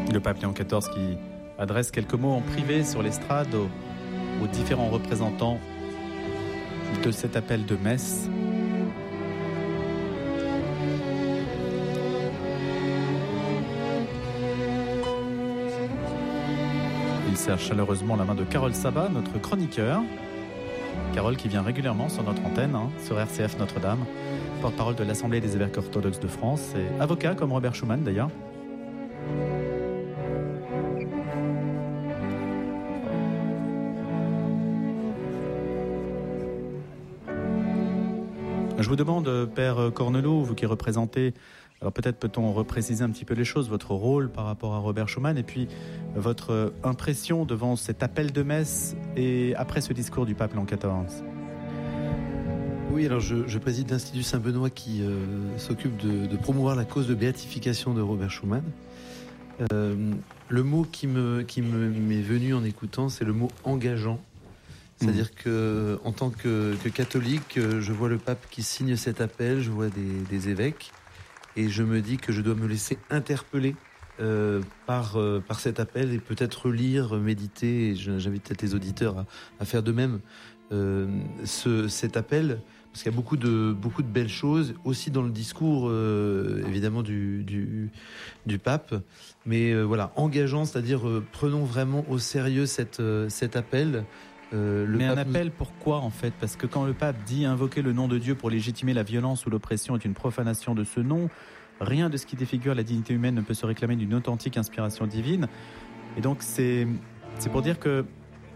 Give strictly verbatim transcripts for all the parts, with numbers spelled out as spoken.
Le pape Léon quatorze qui adresse quelques mots en privé sur l'estrade aux, aux différents représentants de cet appel de messe. Il serre chaleureusement la main de Carole Sabat, notre chroniqueur. Carole qui vient régulièrement sur notre antenne, hein, sur R C F Notre-Dame, porte-parole de l'Assemblée des évêques orthodoxes de France et avocat comme Robert Schuman d'ailleurs. Je vous demande, Père Cornelot, vous qui représentez, alors peut-être peut-on repréciser un petit peu les choses, votre rôle par rapport à Robert Schuman et puis votre impression devant cet appel de messe et après ce discours du pape Léon quatorze. Oui, alors je, je préside l'Institut Saint-Benoît qui euh, s'occupe de, de promouvoir la cause de béatification de Robert Schuman. Euh, le mot qui me qui me, m'est venu en écoutant, c'est le mot engageant. C'est-à-dire que, en tant que, que catholique, je vois le pape qui signe cet appel, je vois des, des évêques, et je me dis que je dois me laisser interpeller euh, par euh, par cet appel et peut-être lire, méditer. Et j'invite peut-être les auditeurs à, à faire de même euh, ce cet appel, parce qu'il y a beaucoup de beaucoup de belles choses aussi dans le discours, euh, évidemment du du du pape, mais euh, voilà, engageant, c'est-à-dire euh, prenons vraiment au sérieux cette euh, cet appel. Euh, le Mais pape... un appel pourquoi en fait ? Parce que quand le pape dit invoquer le nom de Dieu pour légitimer la violence ou l'oppression est une profanation de ce nom, rien de ce qui défigure la dignité humaine ne peut se réclamer d'une authentique inspiration divine. Et donc c'est, c'est pour dire que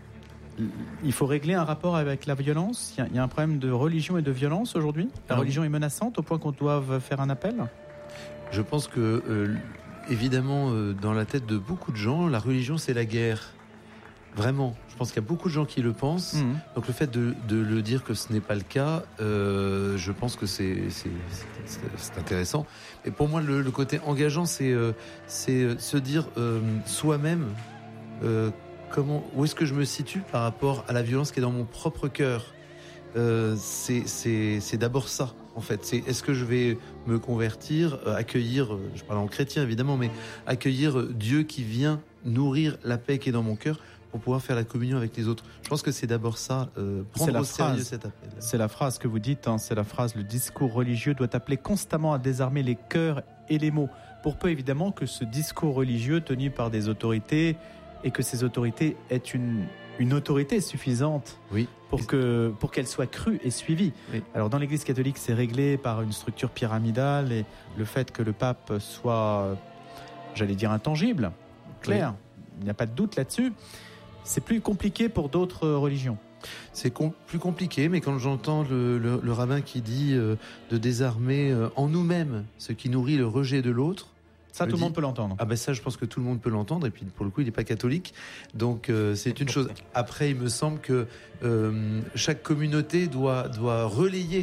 il faut régler un rapport avec la violence. Il y a, il y a un problème de religion et de violence aujourd'hui. La Alors, religion est menaçante au point qu'on doive faire un appel ? Je pense que euh, évidemment euh, dans la tête de beaucoup de gens, la religion c'est la guerre. Vraiment, je pense qu'il y a beaucoup de gens qui le pensent. Mmh. Donc le fait de, de le dire que ce n'est pas le cas, euh, je pense que c'est, c'est, c'est, c'est intéressant. Et pour moi, le, le côté engageant, c'est, euh, c'est se dire euh, soi-même euh, comment, où est-ce que je me situe par rapport à la violence qui est dans mon propre cœur. Euh, c'est, c'est, c'est d'abord ça, en fait. C'est est-ce que je vais me convertir, euh, accueillir, euh, je parle en chrétien évidemment, mais accueillir Dieu qui vient nourrir la paix qui est dans mon cœur pour pouvoir faire la communion avec les autres. Je pense que c'est d'abord ça, euh, prendre au sérieux phrase, cet appel. C'est la phrase que vous dites, hein, c'est la phrase, le discours religieux doit appeler constamment à désarmer les cœurs et les mots. Pour peu évidemment que ce discours religieux tenu par des autorités et que ces autorités aient une, une autorité suffisante oui. pour, que, pour qu'elle soit crue et suivie. Oui. Alors dans l'Église catholique, c'est réglé par une structure pyramidale et le fait que le pape soit, j'allais dire, intangible, clair, oui. Il n'y a pas de doute là-dessus. C'est plus compliqué pour d'autres religions. C'est com- plus compliqué, mais quand j'entends le, le, le rabbin qui dit euh, de désarmer euh, en nous-mêmes ce qui nourrit le rejet de l'autre, ça tout le dis, monde peut l'entendre. Ah ben ça, je pense que tout le monde peut l'entendre. Et puis pour le coup, il n'est pas catholique, donc euh, c'est une chose. Après, il me semble que euh, chaque communauté doit doit relayer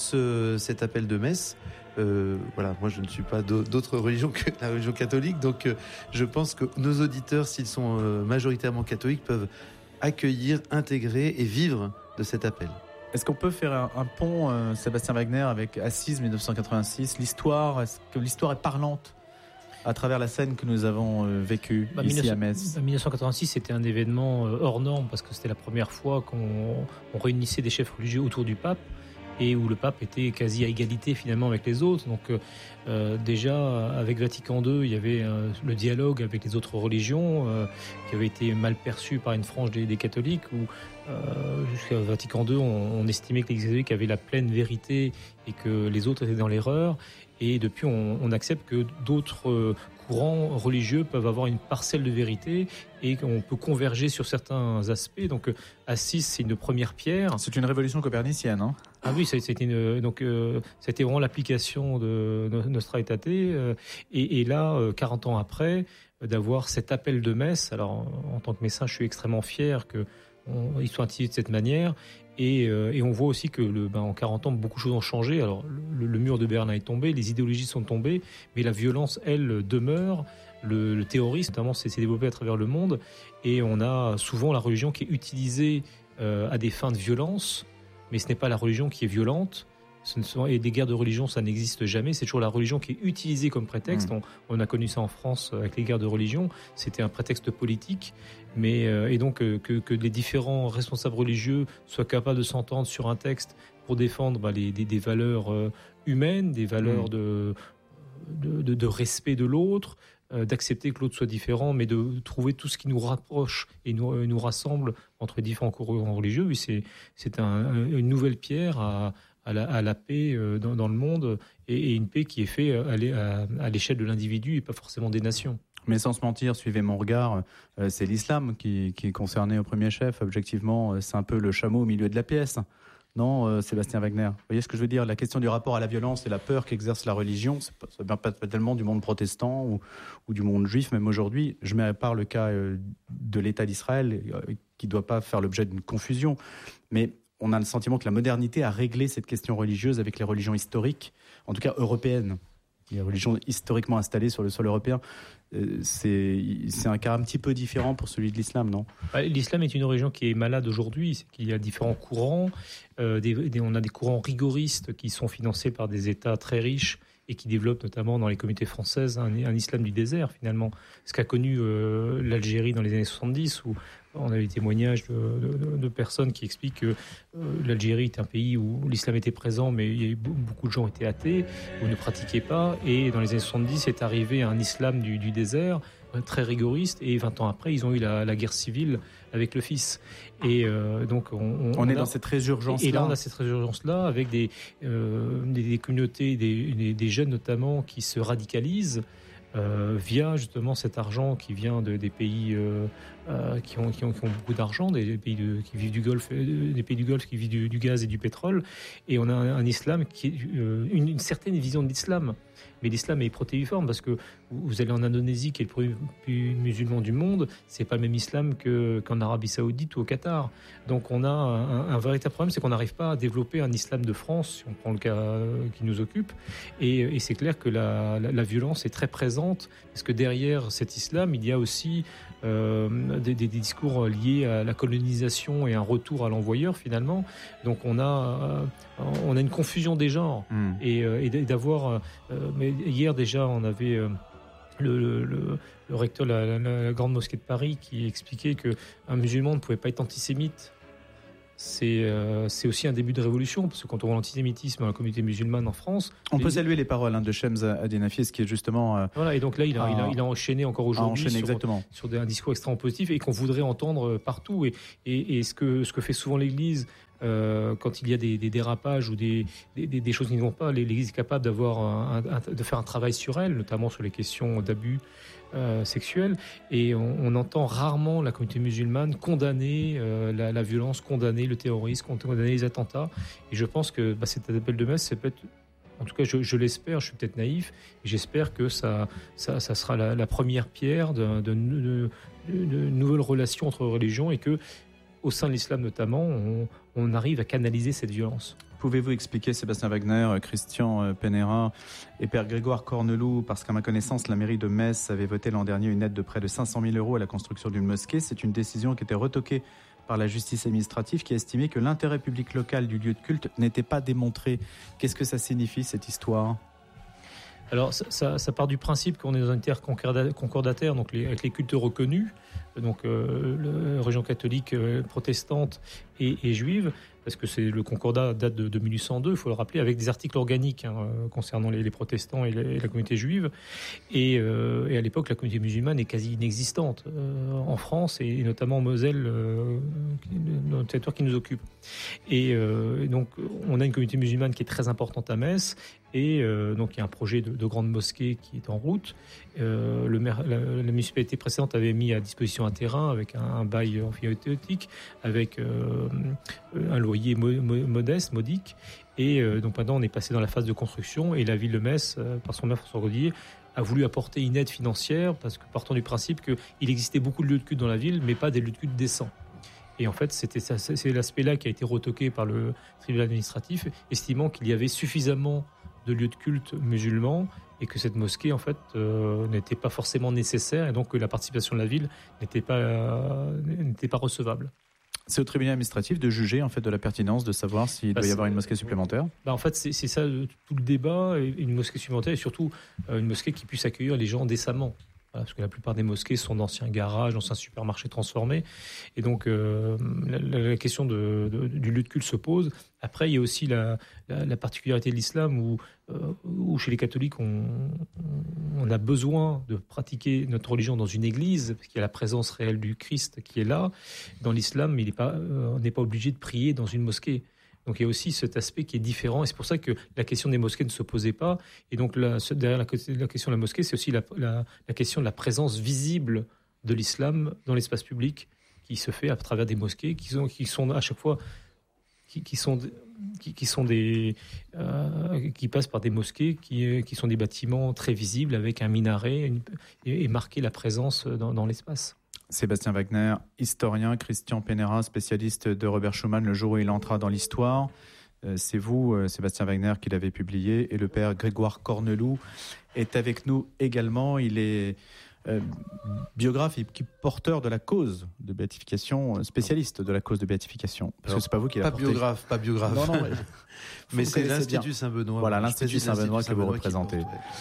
ce cet appel de messe. Euh, voilà, moi je ne suis pas d'autres religions que la religion catholique, donc euh, je pense que nos auditeurs, s'ils sont euh, majoritairement catholiques, peuvent accueillir, intégrer et vivre de cet appel. Est-ce qu'on peut faire un, un pont, euh, Sébastien Wagner, avec Assise dix-neuf cent quatre-vingt-six, l'histoire, est-ce que l'histoire est parlante à travers la scène que nous avons euh, vécue bah, ici à Metz? dix-neuf cent quatre-vingt-six, c'était un événement euh, hors norme parce que c'était la première fois qu'on on réunissait des chefs religieux autour du pape, et où le pape était quasi à égalité finalement avec les autres. Donc euh, déjà avec Vatican deux, il y avait euh, le dialogue avec les autres religions euh, qui avait été mal perçu par une frange des, des catholiques, où euh, jusqu'à Vatican deux, on, on estimait que l'Église catholique avait la pleine vérité et que les autres étaient dans l'erreur. Et depuis, on, on accepte que d'autres euh, courants religieux peuvent avoir une parcelle de vérité et qu'on peut converger sur certains aspects. Donc, Assise, c'est une première pierre. C'est une révolution copernicienne, hein ? Ah oui, c'était une, donc euh, c'était vraiment l'application de Nostra Aetate. Euh, et, et là, euh, quarante ans après, euh, d'avoir cet appel de messe. Alors, en, en tant que médecin, je suis extrêmement fier que on, ils soient intitulés de cette manière. Et, euh, et on voit aussi que le, ben, en quarante ans, beaucoup de choses ont changé. Alors, le, le mur de Berlin est tombé, les idéologies sont tombées, mais la violence, elle, demeure. Le, le terrorisme, notamment, s'est, s'est développé à travers le monde. Et on a souvent la religion qui est utilisée euh, à des fins de violence, mais ce n'est pas la religion qui est violente. ce ne sont, et des guerres de religion, ça n'existe jamais. C'est toujours la religion qui est utilisée comme prétexte. Mmh. On, on a connu ça en France avec les guerres de religion. C'était un prétexte politique. Mais, euh, et donc, euh, que, que les différents responsables religieux soient capables de s'entendre sur un texte pour défendre bah, les, des, des valeurs euh, humaines, des valeurs mmh. de, de, de, de respect de l'autre, euh, d'accepter que l'autre soit différent, mais de trouver tout ce qui nous rapproche et nous, euh, nous rassemble entre les différents courants religieux. Oui, c'est, c'est un, une nouvelle pierre à À la, à la paix dans, dans le monde et, et une paix qui est faite à, à, à l'échelle de l'individu et pas forcément des nations. Mais sans se mentir, suivez mon regard, euh, c'est l'islam qui, qui est concerné au premier chef. Objectivement, euh, c'est un peu le chameau au milieu de la pièce. Non, euh, Sébastien Wagner. Vous voyez ce que je veux dire ? La question du rapport à la violence et la peur qu'exerce la religion, c'est pas, ça ne vient pas tellement du monde protestant ou, ou du monde juif, même aujourd'hui. Je mets à part le cas euh, de l'État d'Israël, euh, qui ne doit pas faire l'objet d'une confusion. Mais on a le sentiment que la modernité a réglé cette question religieuse avec les religions historiques, en tout cas européennes. Les religions historiquement installées sur le sol européen, euh, c'est, c'est un cas un petit peu différent pour celui de l'islam, non ? L'islam est une religion qui est malade aujourd'hui, c'est qu'il y a différents courants. Euh, des, des, on a des courants rigoristes qui sont financés par des États très riches et qui développent notamment dans les communautés françaises un, un islam du désert, finalement. Ce qu'a connu euh, l'Algérie dans les années soixante-dix, où on a eu des témoignages de, de, de personnes qui expliquent que euh, l'Algérie est un pays où l'islam était présent, mais il y a eu beaucoup de gens étaient athées ou ne pratiquaient pas. Et dans les années soixante-dix, est arrivé un islam du, du désert, très rigoriste. Et vingt ans après, ils ont eu la, la guerre civile avec le fils. Et euh, donc, on, on, on est on a, dans cette résurgence-là. Et là, on a cette résurgence-là avec des, euh, des, des communautés, des, des, des jeunes notamment, qui se radicalisent. Euh, via justement cet argent qui vient de, des pays euh, euh, qui, ont, qui, ont, qui ont beaucoup d'argent, des pays de, qui vivent du Golfe, des pays du Golfe qui vivent du, du gaz et du pétrole, et on a un, un islam qui est euh, une, une certaine vision de l'islam. Mais l'islam est protéiforme parce que vous allez en Indonésie, qui est le premier pays musulman du monde, c'est pas le même islam que, qu'en Arabie Saoudite ou au Qatar. Donc on a un, un véritable problème, c'est qu'on n'arrive pas à développer un islam de France, si on prend le cas qui nous occupe. Et, et c'est clair que la, la, la violence est très présente, parce que derrière cet islam, il y a aussi euh, des, des, des discours liés à la colonisation et un retour à l'envoyeur finalement. Donc on a, euh, on a une confusion des genres. Mmh. Et, et d'avoir... Euh, mais hier déjà, on avait... Euh, Le, le, le, le recteur de la, la, la grande mosquée de Paris qui expliquait qu'un musulman ne pouvait pas être antisémite. C'est, euh, c'est aussi un début de révolution, parce que quand on voit l'antisémitisme dans la communauté musulmane en France... On les... peut saluer les paroles hein, de Shems Adenafi, ce qui est justement... Euh, voilà, et donc là, il a, ah, il a, il a enchaîné encore aujourd'hui enchaîné, sur, sur des, un discours extrêmement positif et qu'on voudrait entendre partout. Et, et, et ce, que, ce que fait souvent l'Église... Euh, quand il y a des, des dérapages ou des, des, des choses qui ne vont pas, l'Église est capable d'avoir un, un, de faire un travail sur elle, notamment sur les questions d'abus euh, sexuels. Et on, on entend rarement la communauté musulmane condamner euh, la, la violence, condamner le terrorisme, condamner les attentats. Et je pense que bah, cet appel de messe, c'est peut-être... En tout cas, je, je l'espère, je suis peut-être naïf, et j'espère que ça, ça, ça sera la, la première pierre de, de, de, de, de nouvelles relations entre religions et que au sein de l'islam notamment, on, on arrive à canaliser cette violence. Pouvez-vous expliquer, Sébastien Wagner, Christian Pennerin et Père Grégoire Corneloup, parce qu'à ma connaissance, la mairie de Metz avait voté l'an dernier une aide de près de cinq cent mille euros à la construction d'une mosquée. C'est une décision qui était retoquée par la justice administrative qui a estimé que l'intérêt public local du lieu de culte n'était pas démontré. Qu'est-ce que ça signifie, cette histoire ? Alors, ça, ça, ça part du principe qu'on est dans une terre concordataire, donc les, avec les cultes reconnus, donc euh, la religion catholique, euh, protestante et, et juive, parce que c'est, le concordat date de, de mille huit cent deux, il faut le rappeler, avec des articles organiques hein, concernant les, les protestants et, les, et la communauté juive. Et, euh, et à l'époque, la communauté musulmane est quasi inexistante euh, en France, et, et notamment en Moselle, euh, dans le territoire qui nous occupe. Et, euh, et donc, on a une communauté musulmane qui est très importante à Metz, et euh, donc il y a un projet de, de grande mosquée qui est en route. Euh, le maire, la, la municipalité précédente avait mis à disposition un terrain avec un, un bail emphytéotique, avec euh, un loyer mo, mo, modeste, modique. Et euh, donc maintenant, on est passé dans la phase de construction, et la ville de Metz, euh, par son maire François Rodier, a voulu apporter une aide financière, parce que partant du principe qu'il existait beaucoup de lieux de culte dans la ville, mais pas des lieux de culte décents. Et en fait, c'était ça, c'est l'aspect-là qui a été retoqué par le tribunal administratif, estimant qu'il y avait suffisamment de lieux de culte musulmans et que cette mosquée en fait euh, n'était pas forcément nécessaire, et donc que la participation de la ville n'était pas euh, n'était pas recevable. C'est au tribunal administratif de juger en fait de la pertinence, de savoir s'il bah, doit y avoir une mosquée supplémentaire. Bah en fait, c'est, c'est ça tout le débat, une mosquée supplémentaire et surtout euh, une mosquée qui puisse accueillir les gens décemment. Voilà, parce que la plupart des mosquées sont d'anciens garages, d'anciens supermarchés transformés. Et donc, euh, la, la question de, de, du lieu de culte se pose. Après, il y a aussi la, la, la particularité de l'islam où, euh, où chez les catholiques, on, on a besoin de pratiquer notre religion dans une église, parce qu'il y a la présence réelle du Christ qui est là. Dans l'islam, il est pas, euh, on n'est pas obligé de prier dans une mosquée. Donc il y a aussi cet aspect qui est différent, et c'est pour ça que la question des mosquées ne se posait pas. Et donc là, derrière la, la question de la mosquée, c'est aussi la, la, la question de la présence visible de l'islam dans l'espace public, qui se fait à travers des mosquées, qui sont, qui sont à chaque fois, qui, qui sont, qui, qui sont des, euh, qui passent par des mosquées, qui, qui sont des bâtiments très visibles avec un minaret une, et, et marquer la présence dans, dans l'espace. Sébastien Wagner, historien, Christian Penera, spécialiste de Robert Schuman, le jour où il entra dans l'histoire. C'est vous, Sébastien Wagner, qui l'avez publié, et le père Grégoire Corneloup est avec nous également. Il est euh, biographe et porteur de la cause de béatification, spécialiste de la cause de béatification. Parce Alors, que c'est pas vous qui l'avez porté. Pas biographe, pas biographe. Non, non, mais, mais c'est l'Institut Saint-Benoît. Voilà, l'Institut Saint-Benoît que vous représentez.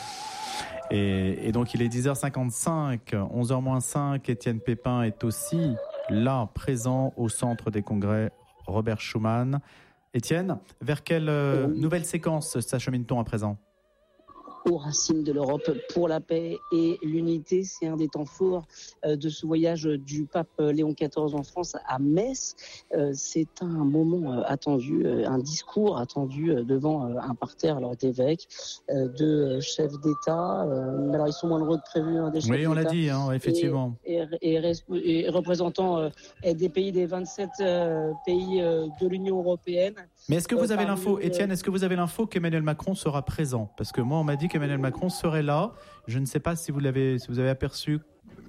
Et, et donc il est dix heures cinquante-cinq, onze heures moins cinq, Étienne Pépin est aussi là, présent au centre des congrès Robert Schuman. Étienne, vers quelle euh, nouvelle séquence s'achemine-t-on à présent ? Aux racines de l'Europe pour la paix et l'unité. C'est un des temps forts de ce voyage du pape Léon quatorze en France à Metz. C'est un moment attendu, un discours attendu devant un parterre alors d'évêques, de chefs d'État. Alors ils sont moins nombreux que prévu, hein, des chefs oui, d'État. Oui, on l'a dit, hein, effectivement. Et, et, et, et représentants des pays des vingt-sept pays de l'Union européenne. Mais est-ce que vous avez l'info, Étienne, est-ce que vous avez l'info qu'Emmanuel Macron sera présent ? Parce que moi, on m'a dit qu'Emmanuel Macron serait là. Je ne sais pas si vous l'avez, si vous avez aperçu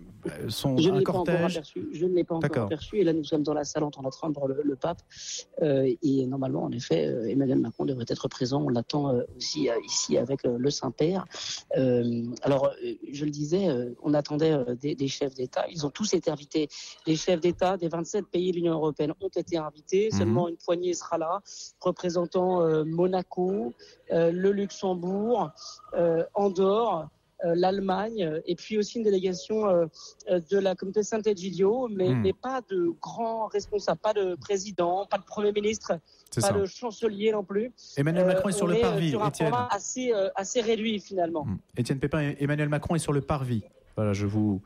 son je ne un l'ai cortège. Pas encore aperçu. Je ne l'ai pas encore D'accord. aperçu. Et là, nous sommes dans la salle en train d'attendre le, le pape. Euh, et normalement, en effet, euh, Emmanuel Macron devrait être présent. On l'attend euh, aussi euh, ici avec euh, le Saint-Père. Euh, alors, euh, je le disais, euh, on attendait euh, des, des chefs d'État. Ils ont tous été invités. Les chefs d'État des vingt-sept pays de l'Union européenne ont été invités. Mmh. Seulement une poignée sera là, représentant euh, Monaco, euh, le Luxembourg, euh, Andorre, Euh, l'Allemagne, et puis aussi une délégation euh, de la communauté Saint-Egidio, mais, mmh. mais pas de grands responsables, pas de président, pas de Premier ministre, C'est pas ça. de chancelier non plus. Emmanuel euh, Macron est sur le est parvis, sur un Étienne. format assez, euh, assez réduit finalement. Mmh. Étienne Pépin, Emmanuel Macron est sur le parvis. Voilà, je vous,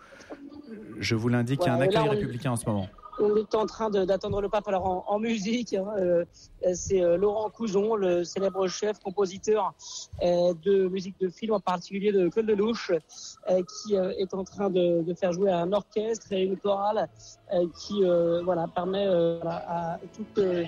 je vous l'indique, ouais, il y a un accueil là, on... républicain en ce moment. On est en train de, d'attendre le pape. Alors en, en musique, hein, euh, c'est euh, Laurent Couson, le célèbre chef compositeur euh, de musique de film, en particulier de Claude Lelouch, euh, qui euh, est en train de, de faire jouer un orchestre et une chorale euh, qui euh, voilà permet euh, à, à toute euh,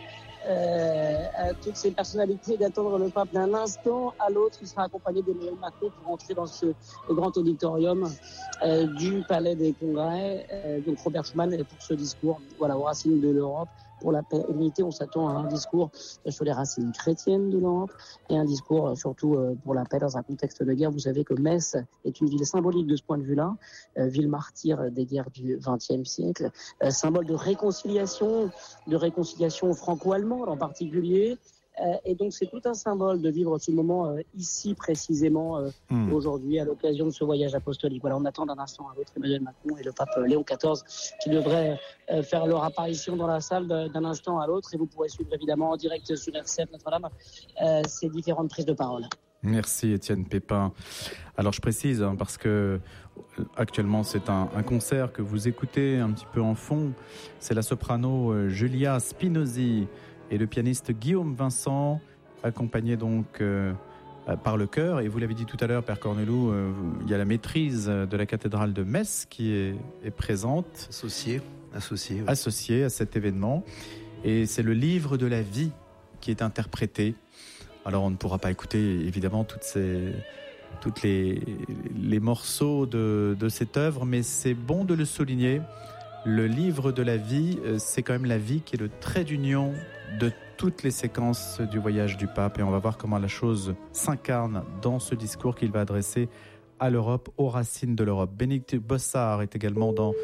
Euh, à toutes ces personnalités d'attendre le pape d'un instant à l'autre. Il sera accompagné d'Emmanuel Macron pour entrer dans ce grand auditorium euh, du Palais des Congrès. Euh, donc Robert Schuman pour ce discours, voilà, aux racines de l'Europe. Pour la paix et l'unité, on s'attend à un discours sur les racines chrétiennes de l'Europe et un discours surtout pour la paix dans un contexte de guerre. Vous savez que Metz est une ville symbolique de ce point de vue-là, euh, ville martyre des guerres du vingtième siècle, euh, symbole de réconciliation, de réconciliation franco-allemande en particulier. Euh, et donc c'est tout un symbole de vivre ce moment euh, ici précisément euh, mmh. aujourd'hui à l'occasion de ce voyage apostolique. Voilà, on attend d'un instant à l'autre Emmanuel Macron et le pape euh, Léon quatorze qui devraient euh, faire leur apparition dans la salle de, d'un instant à l'autre, et vous pourrez suivre évidemment en direct sur R C F Notre-Dame euh, ces différentes prises de parole. Merci Étienne Pépin. Alors je précise hein, parce que actuellement c'est un, un concert que vous écoutez un petit peu en fond. C'est la soprano euh, Julia Spinozzi et le pianiste Guillaume Vincent, accompagné donc euh, par le chœur. Et vous l'avez dit tout à l'heure, Père Corneloup, euh, il y a la maîtrise de la cathédrale de Metz qui est, est présente. Associée. Associée, oui. Associée à cet événement. Et c'est le livre de la vie qui est interprété. Alors on ne pourra pas écouter évidemment toutes ces... toutes les, les morceaux de, de cette œuvre, mais c'est bon de le souligner. Le livre de la vie, c'est quand même la vie qui est le trait d'union de toutes les séquences du voyage du pape. Et on va voir comment la chose s'incarne dans ce discours qu'il va adresser à l'Europe, aux racines de l'Europe. Bénédicte Bossard est également dans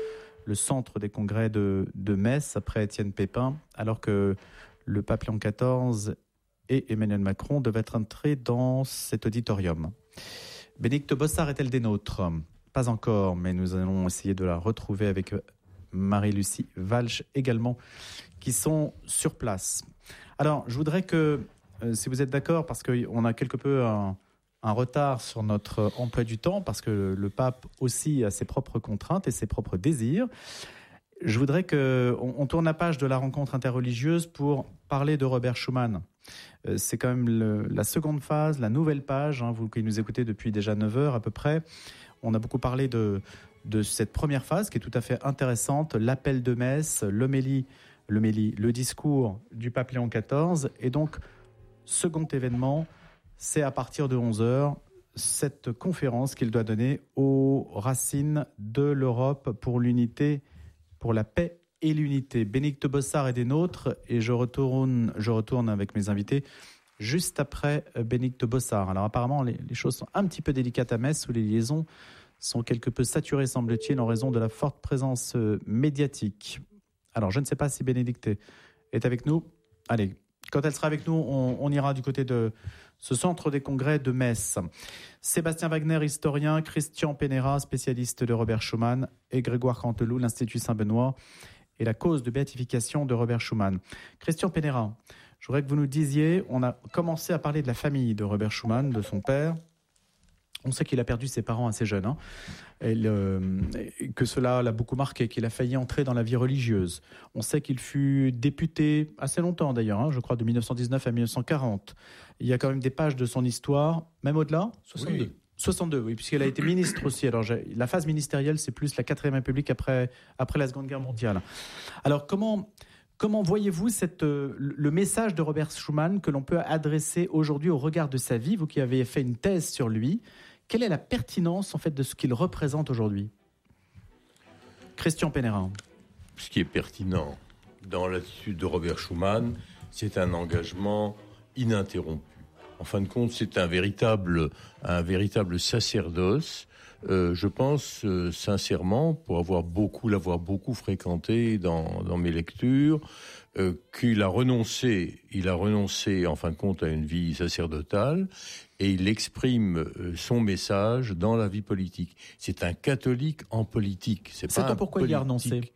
le centre des congrès de, de Metz après Étienne Pépin, alors que le pape Léon quatorze et Emmanuel Macron devaient entrer dans cet auditorium. Bénédicte Bossard est-elle des nôtres ? Pas encore, mais nous allons essayer de la retrouver avec Marie-Lucie Walsh également, qui sont sur place. Alors, je voudrais que, euh, si vous êtes d'accord, parce qu'on a quelque peu un, un retard sur notre emploi du temps, parce que le, le pape aussi a ses propres contraintes et ses propres désirs, je voudrais qu'on on tourne la page de la rencontre interreligieuse pour parler de Robert Schuman. Euh, c'est quand même le, la seconde phase, la nouvelle page, hein, vous qui nous écoutez depuis déjà neuf heures à peu près. On a beaucoup parlé de, de cette première phase qui est tout à fait intéressante, l'appel de Metz, l'homélie, l'homélie, le discours du pape Léon quatorze. Et donc, second événement, c'est à partir de onze heures, cette conférence qu'il doit donner aux racines de l'Europe pour l'unité, pour la paix et l'unité. Bénédicte Bossard est des nôtres et je retourne, je retourne avec mes invités juste après Bénédicte Bossard. Alors apparemment, les, les choses sont un petit peu délicates à Metz, où les liaisons sont quelque peu saturées, semble-t-il, en raison de la forte présence médiatique. Alors, je ne sais pas si Bénédicte est avec nous. Allez, quand elle sera avec nous, on, on ira du côté de ce centre des congrès de Metz. Sébastien Wagner, historien, Christian Penera, spécialiste de Robert Schuman, et Grégoire Canteloup, l'Institut Saint-Benoît, et la cause de béatification de Robert Schuman. Christian Penera, je voudrais que vous nous disiez, on a commencé à parler de la famille de Robert Schuman, de son père. On sait qu'il a perdu ses parents assez jeunes, hein, et le, et que cela l'a beaucoup marqué, qu'il a failli entrer dans la vie religieuse. On sait qu'il fut député assez longtemps d'ailleurs, hein, je crois de dix-neuf cent dix-neuf à dix-neuf cent quarante. Il y a quand même des pages de son histoire, même au-delà. soixante-deux. Oui. soixante-deux, oui, puisqu'elle a été ministre aussi. Alors, la phase ministérielle, c'est plus la quatrième République après, après la Seconde Guerre mondiale. Alors, comment... Comment voyez-vous cette, euh, le message de Robert Schuman que l'on peut adresser aujourd'hui au regard de sa vie, vous qui avez fait une thèse sur lui? Quelle est la pertinence en fait de ce qu'il représente aujourd'hui? Christian Penera. Ce qui est pertinent dans l'attitude de Robert Schuman, c'est un engagement ininterrompu. En fin de compte, c'est un véritable, un véritable sacerdoce. Euh, je pense euh, sincèrement, pour avoir beaucoup, l'avoir beaucoup fréquenté dans, dans mes lectures, euh, qu'il a renoncé, il a renoncé en fin de compte à une vie sacerdotale et il exprime euh, son message dans la vie politique. C'est un catholique en politique. C'est pas un pourquoi politique. Il a renoncé.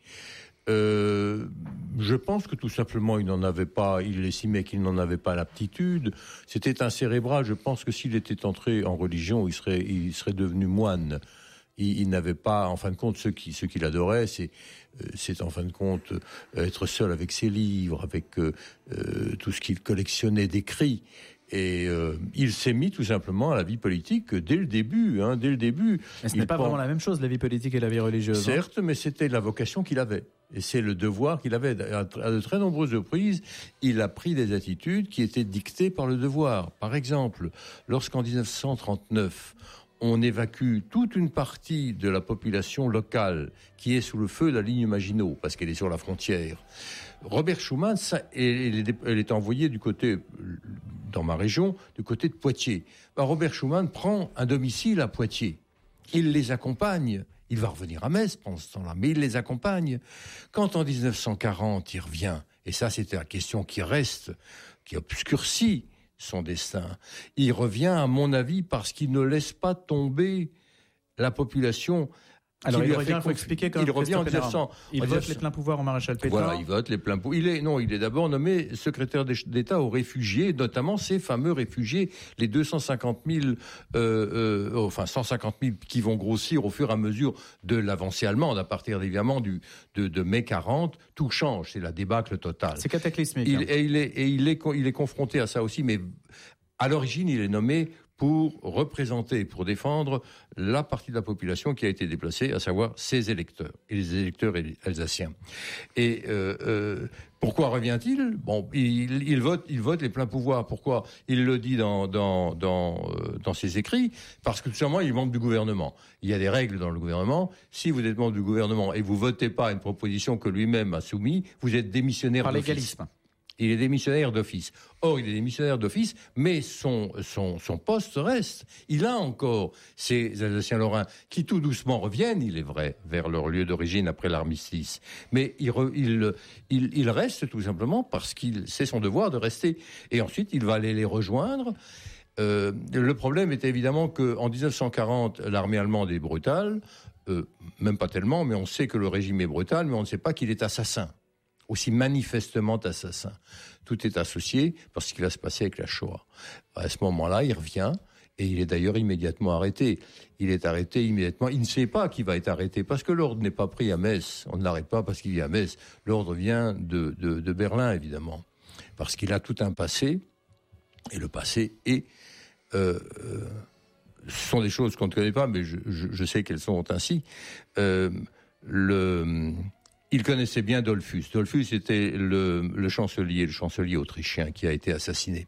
Euh, je pense que tout simplement il n'en avait pas, il estimait qu'il n'en avait pas l'aptitude. C'était un cérébral. Je pense que s'il était entré en religion, il serait, il serait devenu moine. Il, il n'avait pas, en fin de compte, ce qui, ce qu'il adorait, c'est, c'est en fin de compte être seul avec ses livres, avec euh, tout ce qu'il collectionnait d'écrits. Et euh, il s'est mis tout simplement à la vie politique dès le début. Hein, dès le début. Mais ce n'est pas pense... vraiment la même chose, la vie politique et la vie religieuse. Certes, hein. Mais c'était la vocation qu'il avait. Et c'est le devoir qu'il avait. À de très nombreuses reprises, il a pris des attitudes qui étaient dictées par le devoir. Par exemple, lorsqu'en dix-neuf cent trente-neuf, on évacue toute une partie de la population locale qui est sous le feu de la ligne Maginot, parce qu'elle est sur la frontière. Robert Schuman, ça, elle, est, elle est envoyée du côté, dans ma région, du côté de Poitiers. Ben, Robert Schuman prend un domicile à Poitiers. Il les accompagne. Il va revenir à Metz pendant ce temps-là, mais il les accompagne. Quand en dix-neuf cent quarante, il revient, et ça c'était la question qui reste, qui obscurcit son destin, il revient, à mon avis, parce qu'il ne laisse pas tomber la population. Alors il revient, il faut expliquer quand il revient en dix-neuf cents. Il vote les pleins pouvoirs au maréchal Pétain. Voilà, il vote les pleins pouvoirs. Il est non, il est d'abord nommé secrétaire d'État aux réfugiés, notamment ces fameux réfugiés, les deux cent cinquante mille, euh, euh, enfin cent cinquante mille qui vont grossir au fur et à mesure de l'avancée allemande, à partir évidemment du de, de mai quarante, tout change, c'est la débâcle totale. C'est cataclysmique. Il, hein. Et il est et il est il est confronté à ça aussi, mais à l'origine, il est nommé pour représenter, pour défendre la partie de la population qui a été déplacée, à savoir ses électeurs, et les électeurs alsaciens. Et euh, euh, pourquoi revient-il ? Bon, il, il vote, il vote les pleins pouvoirs. Pourquoi ? Il le dit dans dans dans euh, dans ses écrits, parce que tout simplement, il est membre du gouvernement. Il y a des règles dans le gouvernement. Si vous êtes membre du gouvernement et vous votez pas une proposition que lui-même a soumise, vous êtes démissionnaire par d'office. l'égalisme. Il est démissionnaire d'office. Or, il est démissionnaire d'office, mais son, son, son poste reste. Il a encore ces Alsaciens-Lorrains qui tout doucement reviennent, il est vrai, vers leur lieu d'origine après l'armistice. Mais il, re, il, il, il reste tout simplement parce qu'il c'est son devoir de rester. Et ensuite, il va aller les rejoindre. Euh, le problème est évidemment qu'en dix-neuf cent quarante, l'armée allemande est brutale. Euh, même pas tellement, mais on sait que le régime est brutal, mais on ne sait pas qu'il est assassin. Aussi manifestement assassin. Tout est associé parce qu'il va se passer avec la Shoah. À ce moment-là, il revient et il est d'ailleurs immédiatement arrêté. Il est arrêté immédiatement. Il ne sait pas qu'il va être arrêté parce que l'ordre n'est pas pris à Metz. On ne l'arrête pas parce qu'il vient à Metz. L'ordre vient de, de, de Berlin, évidemment, parce qu'il a tout un passé et le passé est... Euh, euh, ce sont des choses qu'on ne connaît pas, mais je, je, je sais qu'elles sont ainsi. Euh, le... Il connaissait bien Dollfuss. Dollfuss était le, le chancelier, le chancelier autrichien qui a été assassiné.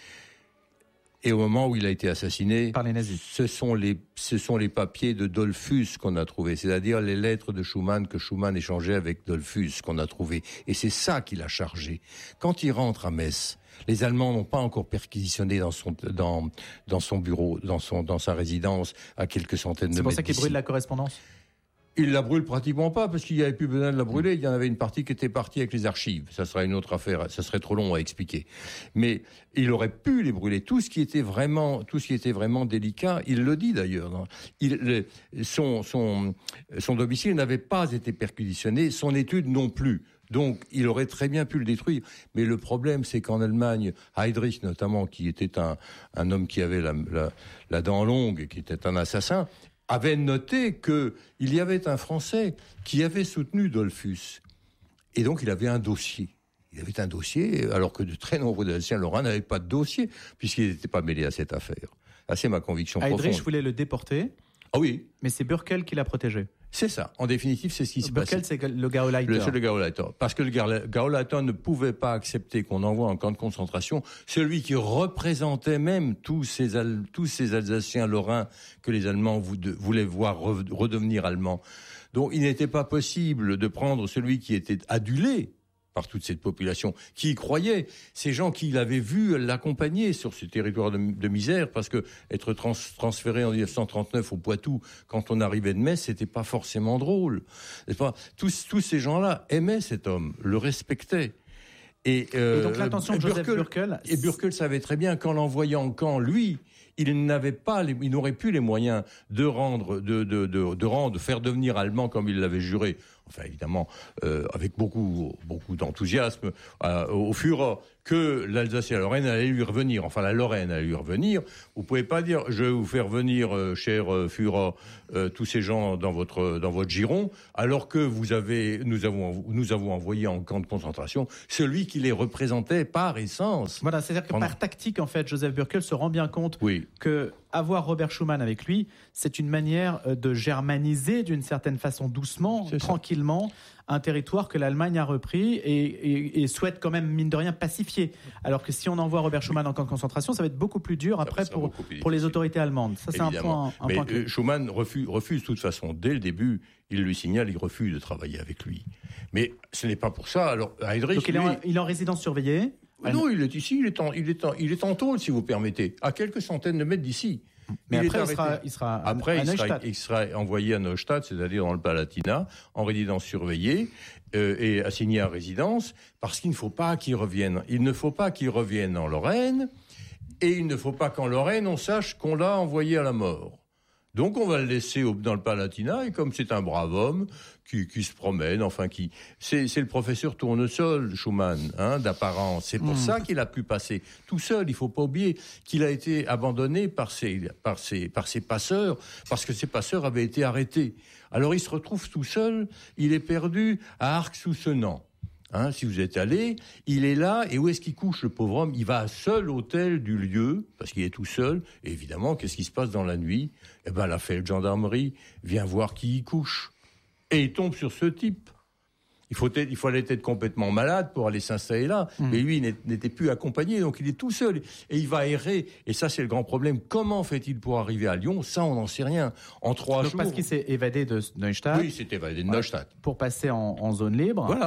Et au moment où il a été assassiné, par les nazis, ce sont les, ce sont les papiers de Dollfuss qu'on a trouvés, c'est-à-dire les lettres de Schuman que Schuman échangeait avec Dollfuss qu'on a trouvées. Et c'est ça qu'il a chargé. Quand il rentre à Metz, les Allemands n'ont pas encore perquisitionné dans son, dans, dans son bureau, dans, son, dans sa résidence, à quelques centaines de mètres. C'est pour ça qu'il d'ici. brûle la correspondance ? Il la brûle pratiquement pas, parce qu'il n'y avait plus besoin de la brûler. Il y en avait une partie qui était partie avec les archives. Ça serait une autre affaire. Ça serait trop long à expliquer. Mais il aurait pu les brûler. Tout ce qui était vraiment, tout ce qui était vraiment délicat, il le dit d'ailleurs. Il, le, son, son, son domicile n'avait pas été perquisitionné, son étude non plus. Donc, il aurait très bien pu le détruire. Mais le problème, c'est qu'en Allemagne, Heydrich notamment, qui était un, un homme qui avait la, la, la dent longue et qui était un assassin, avait noté qu'il y avait un Français qui avait soutenu Dollfuss. Et donc, il avait un dossier. Il avait un dossier, alors que de très nombreux Alsaciens-Lorrains n'avaient pas de dossier, puisqu'ils n'étaient pas mêlés à cette affaire. Ah, c'est ma conviction profonde. Heydrich voulait le déporter. Ah oui. Mais c'est Bürkel qui l'a protégé. C'est ça. En définitive, c'est ce qui se passe. Bürkel, c'est le Gauleiter. Le, c'est le Gauleiter. Parce que le Gauleiter ne pouvait pas accepter qu'on envoie en camp de concentration celui qui représentait même tous ces, Al- tous ces Alsaciens lorrains que les Allemands voulaient voir redevenir allemands. Donc, il n'était pas possible de prendre celui qui était adulé par toute cette population, qui y croyait, ces gens qui l'avaient vu l'accompagner sur ce territoire de, de misère, parce que être trans, transféré en dix-neuf cent trente-neuf au Poitou, quand on arrivait de Metz, c'était pas forcément drôle. N'est-ce pas ? Tous, tous ces gens-là aimaient cet homme, le respectaient. Et, euh, et donc l'intention de Joseph Bürkel... Et Bürkel savait très bien qu'en l'envoyant en camp, lui, il n'avait pas, les, il n'aurait plus les moyens de rendre, de, de, de, de rendre, de faire devenir allemand comme il l'avait juré. Enfin, évidemment, euh, avec beaucoup, beaucoup d'enthousiasme, euh, au Führer, que l'Alsace et la Lorraine allaient lui revenir. Enfin, la Lorraine allait lui revenir. Vous pouvez pas dire, je vais vous faire venir, euh, cher euh, Führer, euh, tous ces gens dans votre, dans votre giron, alors que vous avez, nous avons, nous avons envoyé en camp de concentration celui qui les représentait par essence. Voilà, c'est-à-dire que Pendant... par tactique, en fait, Joseph Bürkel se rend bien compte oui. que avoir Robert Schuman avec lui, c'est une manière de germaniser d'une certaine façon doucement, c'est tranquillement, ça. un territoire que l'Allemagne a repris et, et, et souhaite quand même, mine de rien, pacifier. Alors que si on envoie Robert Schuman en camp de concentration, ça va être beaucoup plus dur ça après pour, pour les autorités allemandes. Ça, c'est Évidemment. un point, un Mais point clé. Euh, Schuman refuse, refuse de toute façon. Dès le début, il lui signale, il refuse de travailler avec lui. Mais ce n'est pas pour ça. Alors, Heydrich, Donc il est, lui, en, il est en résidence surveillée. Non, il est ici, il est en, il est en, il est en tôle, si vous permettez, à quelques centaines de mètres d'ici. Mais il après, est il sera, il sera après, à il sera, Neustadt. il sera envoyé à Neustadt, c'est-à-dire dans le Palatinat, en résidence surveillée, euh, et assigné à résidence, parce qu'il ne faut pas qu'il revienne. Il ne faut pas qu'il revienne en Lorraine, et il ne faut pas qu'en Lorraine, on sache qu'on l'a envoyé à la mort. Donc on va le laisser au, dans le Palatinat, et comme c'est un brave homme qui, qui se promène, enfin qui, c'est, c'est le professeur Tournesol, Schuman, hein, d'apparence. C'est pour mmh. ça qu'il a pu passer tout seul. Il faut pas oublier qu'il a été abandonné par ses, par ses, par ses passeurs, parce que ses passeurs avaient été arrêtés. Alors il se retrouve tout seul. Il est perdu à Arc-sous-Senans. Hein, si vous êtes allé, il est là, et où est-ce qu'il couche, le pauvre homme ? Il va à seul hôtel du lieu, parce qu'il est tout seul, et évidemment, qu'est-ce qui se passe dans la nuit ? Eh ben, la fée de gendarmerie vient voir qui y couche. Et il tombe sur ce type. Il faut être, il fallait être complètement malade pour aller s'installer là, mmh. mais lui, il n'était plus accompagné, donc il est tout seul, et il va errer, et ça, c'est le grand problème. Comment fait-il pour arriver à Lyon ? Ça, on n'en sait rien. En trois donc jours... Parce qu'il s'est évadé de Neustadt. Oui, il s'est évadé de Neustadt. Pour passer en, en zone libre. Voilà.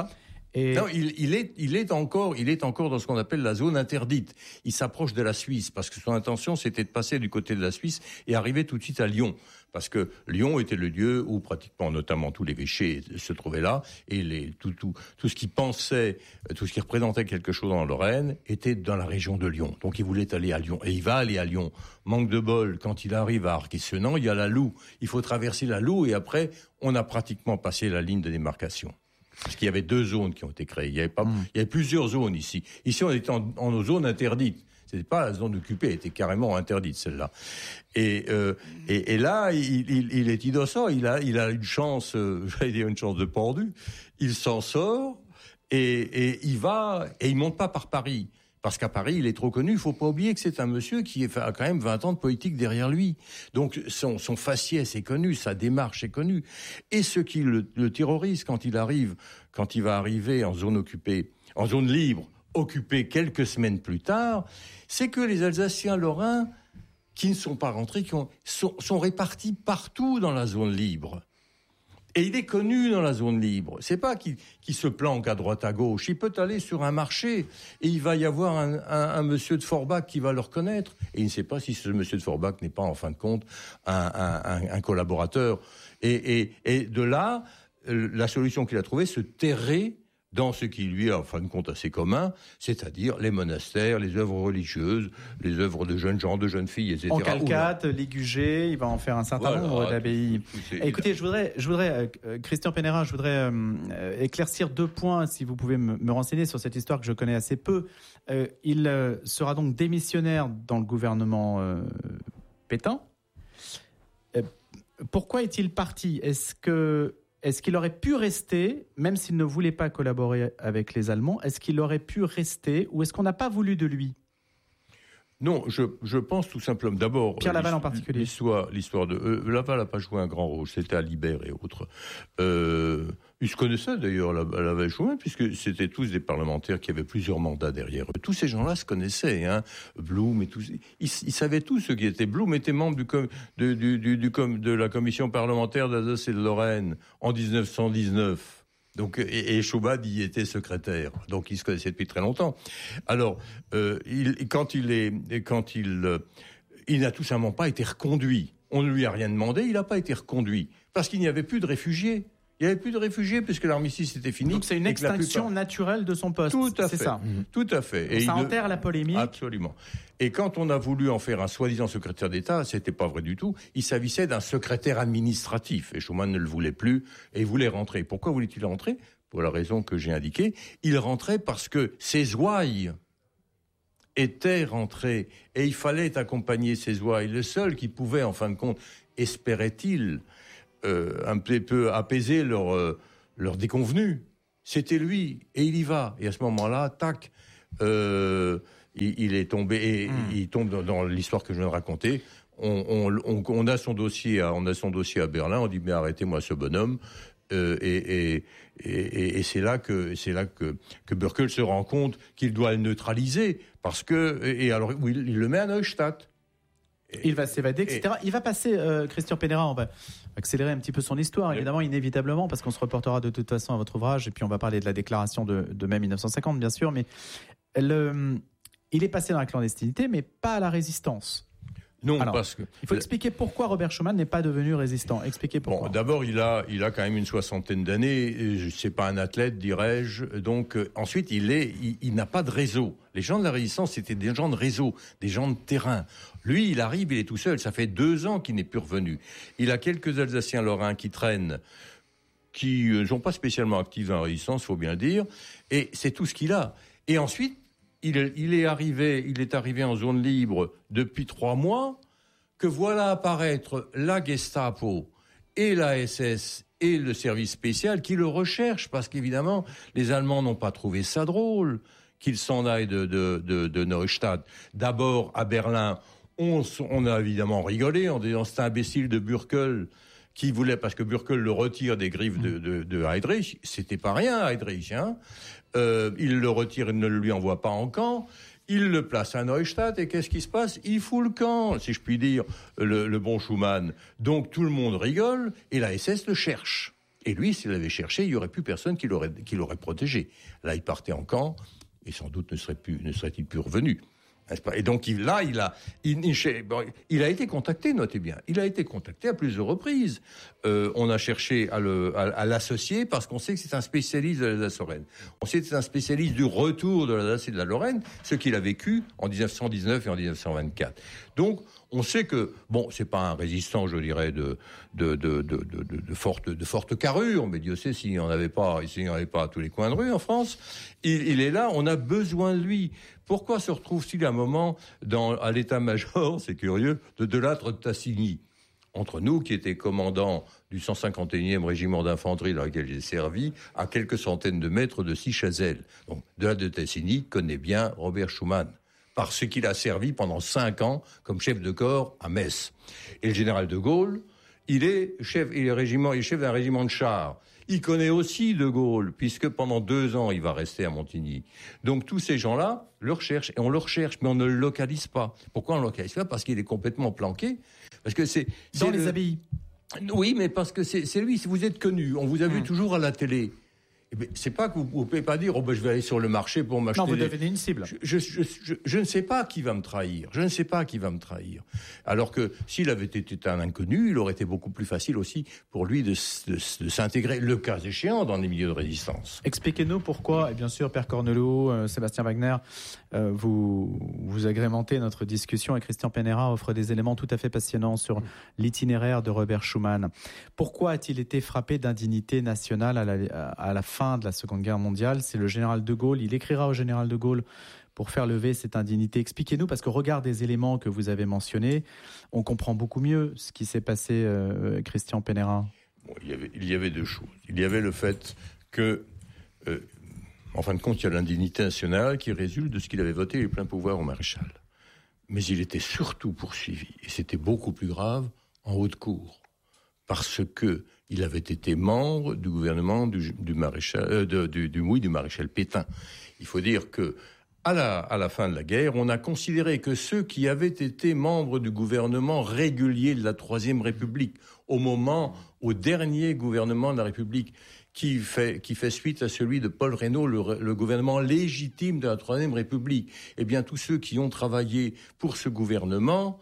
Et... Non, il, il, est, il, est encore, il est encore dans ce qu'on appelle la zone interdite. Il s'approche de la Suisse parce que son intention, c'était de passer du côté de la Suisse et arriver tout de suite à Lyon. Parce que Lyon était le lieu où pratiquement, notamment tous les évêchés se trouvaient là, et les, tout, tout, tout ce qui pensait, tout ce qui représentait quelque chose en Lorraine était dans la région de Lyon. Donc il voulait aller à Lyon, et il va aller à Lyon. Manque de bol, quand il arrive à Arc-et-Senans, il y a la Loue. Il faut traverser la Loue, et après, on a pratiquement passé la ligne de démarcation. Parce qu'il y avait deux zones qui ont été créées. Il y avait pas, mmh. il y avait plusieurs zones ici. Ici, on était en, en zone interdite. C'était pas la zone occupée, elle était carrément interdite, celle-là. Et, euh, et, et là, il, il, il est innocent, il a, il a une chance, euh, j'allais dire une chance de pendu. Il s'en sort et, et il va, et il monte pas par Paris. Parce qu'à Paris, il est trop connu. Il faut pas oublier que c'est un monsieur qui a quand même vingt ans de politique derrière lui. Donc, son, son faciès est connu, sa démarche est connue. Et ce qui le, le terrorise quand il arrive, quand il va arriver en zone occupée, en zone libre, occupée quelques semaines plus tard, c'est que les Alsaciens lorrains, qui ne sont pas rentrés, qui ont, sont, sont répartis partout dans la zone libre. Et il est connu dans la zone libre. C'est pas qu'il, qu'il se planque à droite à gauche. Il peut aller sur un marché et il va y avoir un, un, un monsieur de Forbach qui va le reconnaître. Et il ne sait pas si ce monsieur de Forbach n'est pas, en fin de compte, un, un, un, un collaborateur. Et, et, et de là, la solution qu'il a trouvée, se terrer dans ce qui lui est, en fin de compte, assez commun, c'est-à-dire les monastères, les œuvres religieuses, les œuvres de jeunes gens, de jeunes filles, et cetera. En Calcate, Ligugé, il va en faire un certain voilà, nombre d'abbayes. Écoutez, je voudrais, je voudrais euh, Christian Pennerin, je voudrais euh, éclaircir deux points, si vous pouvez me, me renseigner sur cette histoire que je connais assez peu. Euh, il euh, sera donc démissionnaire dans le gouvernement euh, Pétain. Euh, pourquoi est-il parti ? Est-ce que Est-ce qu'il aurait pu rester, même s'il ne voulait pas collaborer avec les Allemands, est-ce qu'il aurait pu rester ou est-ce qu'on n'a pas voulu de lui ? Non, je, je pense tout simplement, d'abord... Pierre Laval en particulier. L'histoire, l'histoire de... Euh, Laval n'a pas joué un grand rôle, c'était à Libert et autres. Euh, ils se connaissaient d'ailleurs, Laval et Schumann, puisque c'était tous des parlementaires qui avaient plusieurs mandats derrière eux. Tous ces gens-là se connaissaient, hein, Blum et tous... Ils, ils savaient tous ce qui était. Blum était membre du com, de, du, du, du com, de la commission parlementaire d'Alsace et de Lorraine en dix-neuf cent dix-neuf. Donc, et, et Schumann y était secrétaire, donc ils se connaissaient depuis très longtemps. Alors, euh, il, quand il est, quand il, euh, il n'a tout simplement pas été reconduit. On ne lui a rien demandé, il n'a pas été reconduit parce qu'il n'y avait plus de réfugiés. Il n'y avait plus de réfugiés puisque l'armistice était fini. Donc c'est une extinction plupart... naturelle de son poste. Tout à c'est fait. ça. Tout à fait. Et ça enterre ne... la polémique. Absolument. Et quand on a voulu en faire un soi-disant secrétaire d'État, c'était pas vrai du tout. Il s'agissait d'un secrétaire administratif. Et Schumann ne le voulait plus et il voulait rentrer. Pourquoi voulait-il rentrer ? Pour la raison que j'ai indiquée. Il rentrait parce que ses ouailles étaient rentrées et il fallait accompagner ses ouailles. Le seul qui pouvait, en fin de compte, espérait-il, euh, un peu, peu apaiser leur, euh, leur déconvenue, c'était lui. Et il y va. Et à ce moment-là, tac, euh, il, il est tombé, et mmh. il tombe dans, dans l'histoire que je viens de raconter. On, on, on, on a son dossier à, on a son dossier à Berlin. On dit mais arrêtez-moi ce bonhomme. Euh, et, et, et, et c'est là que c'est là que que Bürkel se rend compte qu'il doit le neutraliser parce que et alors oui, il le met à Neustadt. Et, il va s'évader, et cetera. Il va passer, euh, Christian Pennerin, on va accélérer un petit peu son histoire, oui. Évidemment, inévitablement, parce qu'on se reportera de toute façon à votre ouvrage, et puis on va parler de la déclaration de, de mai dix-neuf cent cinquante, bien sûr, mais le, il est passé dans la clandestinité, mais pas à la résistance. Non, alors, parce que... Il faut expliquer pourquoi Robert Schuman n'est pas devenu résistant. Expliquez pourquoi. Bon, d'abord, il a, il a quand même une soixantaine d'années. C'est pas un athlète, dirais-je. Donc, euh, ensuite, il est, il, il n'a pas de réseau. Les gens de la résistance, c'était des gens de réseau, des gens de terrain. Lui, il arrive, il est tout seul. Ça fait deux ans qu'il n'est plus revenu. Il a quelques Alsaciens lorrains qui traînent, qui ne sont pas spécialement actifs dans la résistance, faut bien le dire. Et c'est tout ce qu'il a. Et ensuite, Il, il est arrivé, il est arrivé en zone libre depuis trois mois, que voilà apparaître la Gestapo et la S S et le service spécial qui le recherchent, parce qu'évidemment, les Allemands n'ont pas trouvé ça drôle qu'il s'en aille de, de, de, de Neustadt. D'abord, à Berlin, on, on a évidemment rigolé en disant c'est un imbécile de Bürkel qui voulait, parce que Bürkel le retire des griffes de, de, de Heydrich, c'était pas rien, Heydrich, hein. Euh, il le retire, il ne le lui envoie pas en camp, il le place à Neustadt, et qu'est-ce qui se passe ? Il fout le camp, si je puis dire, le, le bon Schumann. Donc tout le monde rigole, et la S S le cherche. Et lui, s'il l'avait cherché, il n'y aurait plus personne qui l'aurait, qui l'aurait protégé. Là, il partait en camp, et sans doute ne, serait plus, ne serait-il plus revenu. Et donc il, là, il a, il, il, bon, il a été contacté, notez bien, il a été contacté à plusieurs reprises. Euh, on a cherché à, le, à, à l'associer parce qu'on sait que c'est un spécialiste de l'Alsace-Lorraine. On sait que c'est un spécialiste du retour de l'Alsace et de la Lorraine, ce qu'il a vécu en dix-neuf cent dix-neuf et en dix-neuf cent vingt-quatre. Donc, on sait que, bon, c'est pas un résistant, je dirais, de, de, de, de, de, de, de, forte, de forte carrure, mais Dieu sait s'il n'y en avait pas, s'il n'y en avait pas à tous les coins de rue en France. Il, il est là, on a besoin de lui. Pourquoi se retrouve-t-il à un moment dans, à l'état-major, c'est curieux, de Delattre de Tassigny? Entre nous, qui était commandant du cent cinquante et unième régiment d'infanterie dans lequel j'ai servi, à quelques centaines de mètres de Sichazel. Donc, Delattre de Tassigny connaît bien Robert Schuman, parce qu'il a servi pendant cinq ans comme chef de corps à Metz. Et le général de Gaulle, il est chef, il est régiment, il est chef d'un régiment de chars. Il connaît aussi de Gaulle, puisque pendant deux ans, il va rester à Montigny. Donc tous ces gens-là le recherchent, et on le recherche, mais on ne le localise pas. Pourquoi on ne le localise pas? Parce qu'il est complètement planqué. Parce que c'est, Dans c'est les le... abbayes. Oui, mais parce que c'est, c'est lui, si vous êtes connu, on vous a vu mmh. toujours à la télé. Eh bien, c'est pas que vous ne pouvez pas dire oh ben, je vais aller sur le marché pour m'acheter. Non, vous des... devenez une cible. Je, je, je, je ne sais pas qui va me trahir. Je ne sais pas qui va me trahir. Alors que s'il avait été un inconnu, il aurait été beaucoup plus facile aussi pour lui de, de, de s'intégrer, le cas échéant, dans les milieux de résistance. Expliquez-nous pourquoi, et bien sûr, Père Cornelot, euh, Sébastien Wagner, euh, vous, vous agrémentez notre discussion et Christian Penera offre des éléments tout à fait passionnants sur l'itinéraire de Robert Schuman. Pourquoi a-t-il été frappé d'indignité nationale à la, à la fin de la Seconde Guerre mondiale? C'est le général de Gaulle, il écrira au général de Gaulle pour faire lever cette indignité. Expliquez-nous, parce qu'au regard des éléments que vous avez mentionnés, on comprend beaucoup mieux ce qui s'est passé, euh, Christian Penera. Bon, il y avait, il y avait deux choses. Il y avait le fait que, euh, en fin de compte, il y a l'indignité nationale qui résulte de ce qu'il avait voté les pleins pouvoirs au maréchal. Mais il était surtout poursuivi, et c'était beaucoup plus grave, en haute cour. Parce que il avait été membre du gouvernement du, du maréchal, euh, de, du, du, oui, du maréchal Pétain. Il faut dire que à la, à la fin de la guerre, on a considéré que ceux qui avaient été membres du gouvernement régulier de la Troisième République, au moment, au dernier gouvernement de la République, qui fait, qui fait suite à celui de Paul Reynaud, le, le gouvernement légitime de la Troisième République, eh bien, tous ceux qui ont travaillé pour ce gouvernement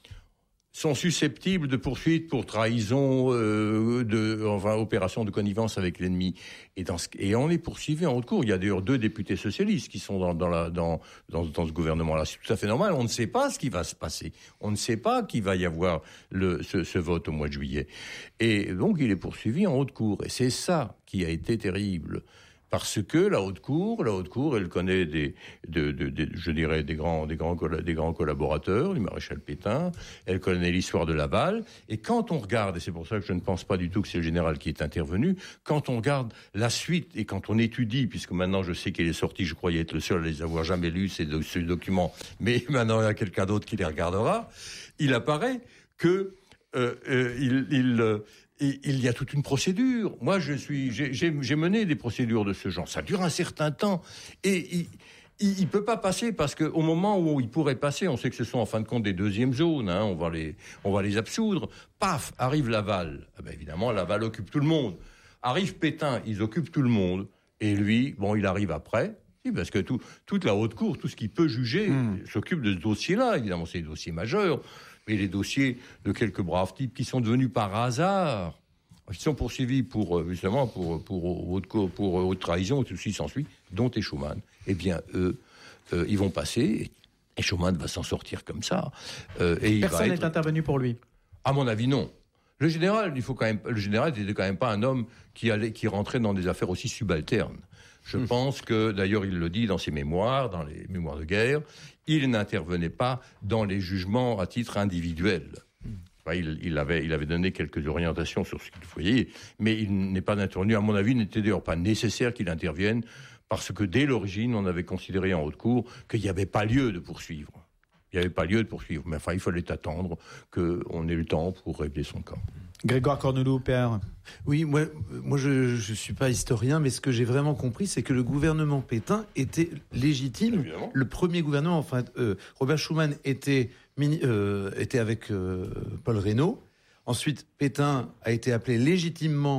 sont susceptibles de poursuites pour trahison, euh, de, enfin, opération de connivence avec l'ennemi. Et, dans ce, et on est poursuivi en haute cour. Il y a d'ailleurs deux députés socialistes qui sont dans, dans, la, dans, dans, dans ce gouvernement-là. C'est tout à fait normal. On ne sait pas ce qui va se passer. On ne sait pas qu'il va y avoir le, ce, ce vote au mois de juillet. Et donc, il est poursuivi en haute cour. Et c'est ça qui a été terrible. Parce que la haute cour, la haute cour, elle connaît des, de, de, de, je dirais, des grands, des grands, des grands collaborateurs, du maréchal Pétain. Elle connaît l'histoire de Laval. Et quand on regarde, et c'est pour ça que je ne pense pas du tout que c'est le général qui est intervenu, quand on regarde la suite et quand on étudie, puisque maintenant je sais qu'il est sorti, je croyais être le seul à les avoir jamais lus ces, ces documents, mais maintenant il y a quelqu'un d'autre qui les regardera. Il apparaît que euh, euh, il, il euh, Et il y a toute une procédure. Moi, je suis, j'ai, j'ai, j'ai mené des procédures de ce genre. Ça dure un certain temps. Et il ne peut pas passer parce qu'au moment où il pourrait passer, on sait que ce sont en fin de compte des deuxièmes zones, hein, on va les, on va les absoudre. Paf, arrive Laval. Ah ben évidemment, Laval occupe tout le monde. Arrive Pétain, ils occupent tout le monde. Et lui, bon, il arrive après. Parce que tout, toute la haute cour, tout ce qu'il peut juger, mmh. s'occupe de ce dossier-là. Évidemment, c'est des dossiers majeurs. Mais les dossiers de quelques braves types qui sont devenus par hasard, qui sont poursuivis pour, justement, pour, pour, haute, pour haute trahison et tout ce qui s'ensuit, dont est Schuman, eh bien, eux, euh, ils vont passer, et Schuman va s'en sortir comme ça. Euh, et Personne n'est être... intervenu pour lui? À mon avis, non. Le général, il faut quand même, le général n'était quand même pas un homme qui, allait, qui rentrait dans des affaires aussi subalternes. Je mmh. pense que, d'ailleurs, il le dit dans ses mémoires, dans les mémoires de guerre, il n'intervenait pas dans les jugements à titre individuel. Mmh. Enfin, il, il, avait, il avait donné quelques orientations sur ce qu'il voyait, mais il n'est pas intervenu. À mon avis, il n'était d'ailleurs pas nécessaire qu'il intervienne, parce que dès l'origine, on avait considéré en haute cour qu'il n'y avait pas lieu de poursuivre. Il n'y avait pas lieu de poursuivre. Mais enfin, il fallait attendre qu'on ait le temps pour régler son camp. Grégoire Cornelot, père. Oui, moi, moi je ne suis pas historien, mais ce que j'ai vraiment compris, c'est que le gouvernement Pétain était légitime. Évidemment. Le premier gouvernement, enfin, euh, Robert Schuman était, mini, euh, était avec euh, Paul Reynaud. Ensuite, Pétain a été appelé légitimement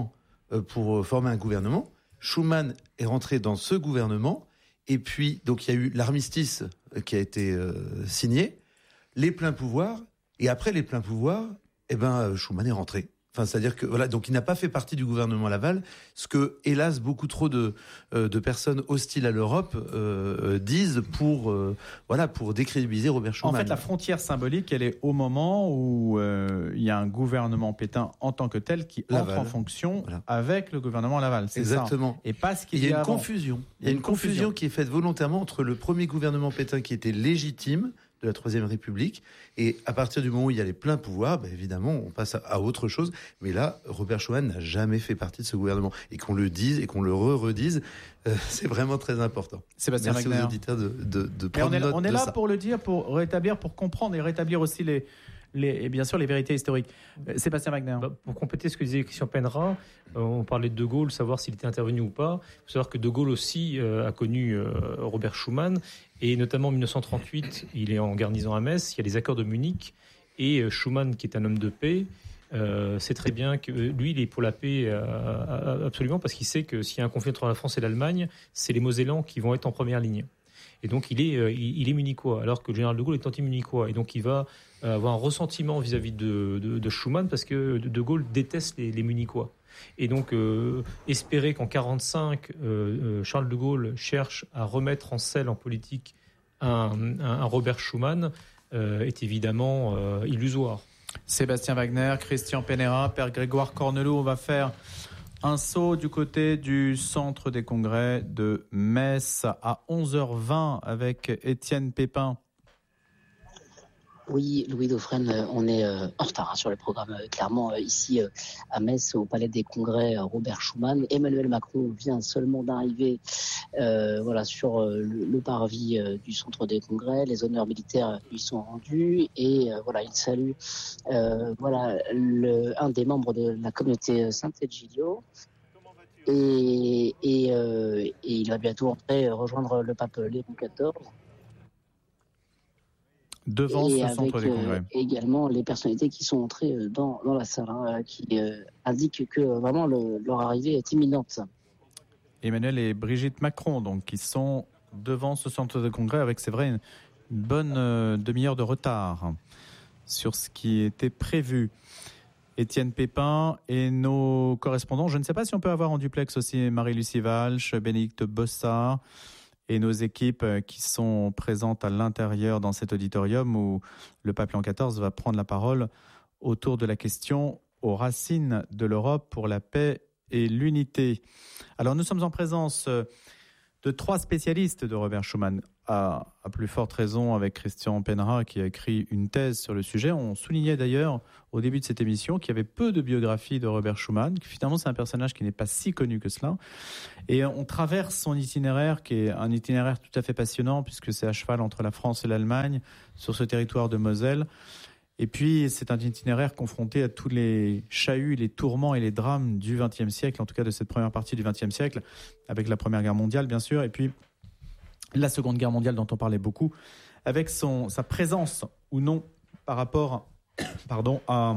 euh, pour former un gouvernement. Schuman est rentré dans ce gouvernement. Et puis, donc, il y a eu l'armistice qui a été euh, signé, les pleins pouvoirs. Et après les pleins pouvoirs, eh ben, Schuman est rentré. Enfin, c'est-à-dire que voilà, donc il n'a pas fait partie du gouvernement Laval, ce que hélas beaucoup trop de euh, de personnes hostiles à l'Europe euh, disent pour euh, voilà pour décrédibiliser Robert Schuman. En fait, la frontière symbolique, elle est au moment où euh, il y a un gouvernement Pétain en tant que tel qui Laval. entre en fonction Voilà. avec le gouvernement Laval. C'est Exactement. ça. Et pas ce qu'il Il y a une avant. confusion. Il y a une confusion qui est faite volontairement entre le premier gouvernement Pétain qui était légitime de la Troisième République, et à partir du moment où il y a les pleins pouvoirs, ben évidemment, on passe à, à autre chose. Mais là, Robert Schuman n'a jamais fait partie de ce gouvernement. Et qu'on le dise et qu'on le re-redise, euh, c'est vraiment très important. Sébastien Merci Wagner. aux auditeurs de, de, de Mais prendre on est, note on est de là ça. pour le dire, pour rétablir, pour comprendre et rétablir aussi les, les, et bien sûr les vérités historiques. Euh, Sébastien Wagner. Bah, pour compléter ce que disait Christian Penra, euh, on parlait de De Gaulle, savoir s'il était intervenu ou pas. Il faut savoir que De Gaulle aussi euh, a connu euh, Robert Schuman, et notamment en dix-neuf cent trente-huit, il est en garnison à Metz, il y a les accords de Munich, et euh, Schuman, qui est un homme de paix, euh, sait très bien que euh, lui, il est pour la paix euh, absolument, parce qu'il sait que s'il y a un conflit entre la France et l'Allemagne, c'est les Mosellans qui vont être en première ligne. Et donc, il est, euh, il, il est munichois, alors que le général de Gaulle est anti-munichois. Et donc, il va euh, avoir un ressentiment vis-à-vis de, de, de Schuman, parce que de Gaulle déteste les, les munichois. Et donc, euh, espérer qu'en quarante-cinq, euh, euh, Charles de Gaulle cherche à remettre en selle en politique un, un, un Robert Schuman euh, est évidemment euh, illusoire. Sébastien Wagner, Christian Penera, Père Grégoire Cornelot, on va faire un saut du côté du centre des congrès de Metz à onze heures vingt avec Étienne Pépin. Oui, Louis Dauphren, on est en retard sur le programme. Clairement, ici à Metz, au Palais des Congrès, Robert Schuman. Emmanuel Macron vient seulement d'arriver euh, voilà, sur le, le parvis du centre des Congrès. Les honneurs militaires lui sont rendus et euh, voilà, il salue euh, voilà, le, un des membres de la communauté Saint-Egidio. Et, et, euh, et il va bientôt entrer rejoindre le pape Léon quatorze. Devant et ce avec, centre des congrès. Euh, également les personnalités qui sont entrées dans, dans la salle, hein, qui euh, indiquent que euh, vraiment le, leur arrivée est imminente. Emmanuel et Brigitte Macron, donc, qui sont devant ce centre de congrès avec, c'est vrai, une, une bonne euh, demi-heure de retard sur ce qui était prévu. Étienne Pépin et nos correspondants. Je ne sais pas si on peut avoir en duplex aussi Marie-Lucie Walsh, Bénédicte Bossard et nos équipes qui sont présentes à l'intérieur dans cet auditorium où le pape Léon quatorze va prendre la parole autour de la question aux racines de l'Europe pour la paix et l'unité. Alors nous sommes en présence de trois spécialistes de Robert Schuman, à, à plus forte raison avec Christian Penra qui a écrit une thèse sur le sujet. On soulignait d'ailleurs au début de cette émission qu'il y avait peu de biographie de Robert Schuman, que finalement c'est un personnage qui n'est pas si connu que cela. Et on traverse son itinéraire qui est un itinéraire tout à fait passionnant puisque c'est à cheval entre la France et l'Allemagne sur ce territoire de Moselle. Et puis, c'est un itinéraire confronté à tous les chahuts, les tourments et les drames du vingtième siècle, en tout cas de cette première partie du vingtième siècle, avec la Première Guerre mondiale, bien sûr, et puis la Seconde Guerre mondiale dont on parlait beaucoup, avec son, sa présence ou non par rapport pardon, à,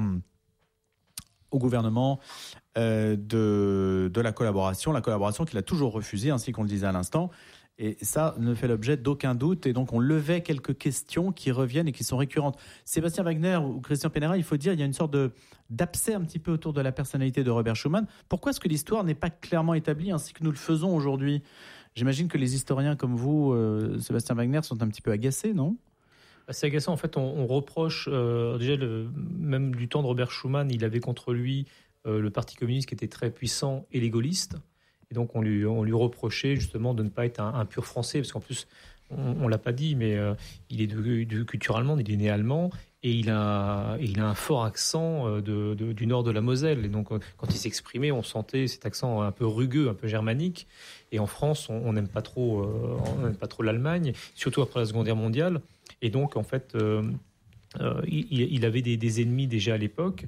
au gouvernement euh, de, de la collaboration, la collaboration qu'il a toujours refusée, ainsi qu'on le disait à l'instant. Et ça ne fait l'objet d'aucun doute. Et donc, on levait quelques questions qui reviennent et qui sont récurrentes. Sébastien Wagner ou Christian Penera, il faut dire, il y a une sorte de, d'abcès un petit peu autour de la personnalité de Robert Schuman. Pourquoi est-ce que l'histoire n'est pas clairement établie ainsi que nous le faisons aujourd'hui ? J'imagine que les historiens comme vous, euh, Sébastien Wagner, sont un petit peu agacés, non ? C'est agaçant. En fait, on, on reproche, euh, déjà, le, même du temps de Robert Schuman, il avait contre lui euh, le Parti communiste qui était très puissant et les gaullistes. Et donc, on lui, on lui reprochait justement de ne pas être un, un pur français, parce qu'en plus, on ne l'a pas dit, mais euh, il est de, de culture allemande, il est né allemand, et il a, et il a un fort accent de, de, du nord de la Moselle. Et donc, quand il s'exprimait, on sentait cet accent un peu rugueux, un peu germanique. Et en France, on n'aime pas trop, euh, on n'aime pas trop l'Allemagne, surtout après la Seconde Guerre mondiale. Et donc, en fait, euh, euh, il, il avait des, des ennemis déjà à l'époque.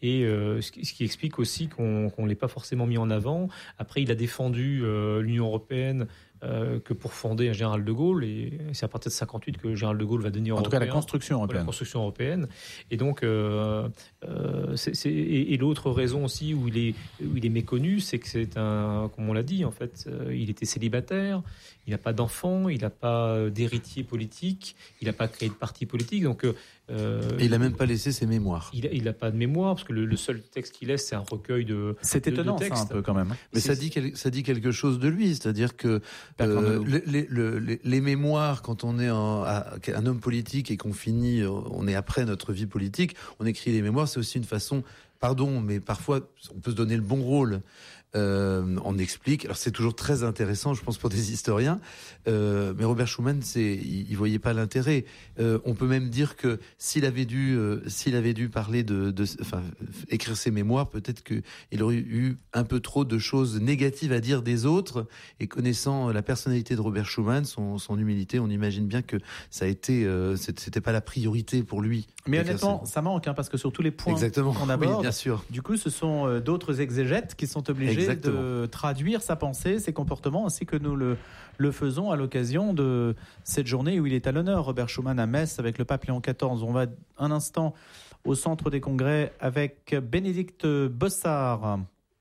et euh, ce, qui, ce qui explique aussi qu'on qu'on l'ait pas forcément mis en avant. Après, il a défendu euh, l'Union européenne euh, que pour fonder un général de Gaulle, et c'est à partir de cinquante-huit que le général de Gaulle va devenir en européen. tout cas la construction européenne. La construction européenne. Et donc, euh, euh, c'est, c'est, et, et l'autre raison aussi où il est, où il est méconnu, c'est que c'est un, comme on l'a dit, en fait, euh, il était célibataire, il n'a pas d'enfant, il n'a pas d'héritier politique, il n'a pas créé de parti politique, donc. Euh, et il n'a même pas laissé ses mémoires. Il n'a pas de mémoire, parce que le, le seul texte qu'il laisse, c'est un recueil de. C'est étonnant, de, de ça, un peu quand même. Mais ça dit, ça dit quelque chose de lui, c'est-à-dire que euh, les, les, les, les mémoires, quand on est un, un homme politique et qu'on finit, on est après notre vie politique, on écrit les mémoires, c'est aussi une façon, pardon, mais parfois on peut se donner le bon rôle. Euh, on explique. Alors c'est toujours très intéressant, je pense, pour des historiens. Euh, mais Robert Schuman, c'est, il, il voyait pas l'intérêt. Euh, on peut même dire que s'il avait dû, euh, s'il avait dû parler de, de, enfin, écrire ses mémoires, peut-être que il aurait eu un peu trop de choses négatives à dire des autres. Et connaissant la personnalité de Robert Schuman, son, son humilité, on imagine bien que ça a été, euh, c'était pas la priorité pour lui. Mais honnêtement, ça manque, hein, parce que sur tous les points Exactement. qu'on aborde, oui, bien sûr. Du coup, ce sont euh, d'autres exégètes qui sont obligés Exactement. de traduire sa pensée, ses comportements, ainsi que nous le, le faisons à l'occasion de cette journée où il est à l'honneur, Robert Schuman, à Metz, avec le pape Léon quatorze. On va un instant au centre des congrès avec Bénédicte Bossard.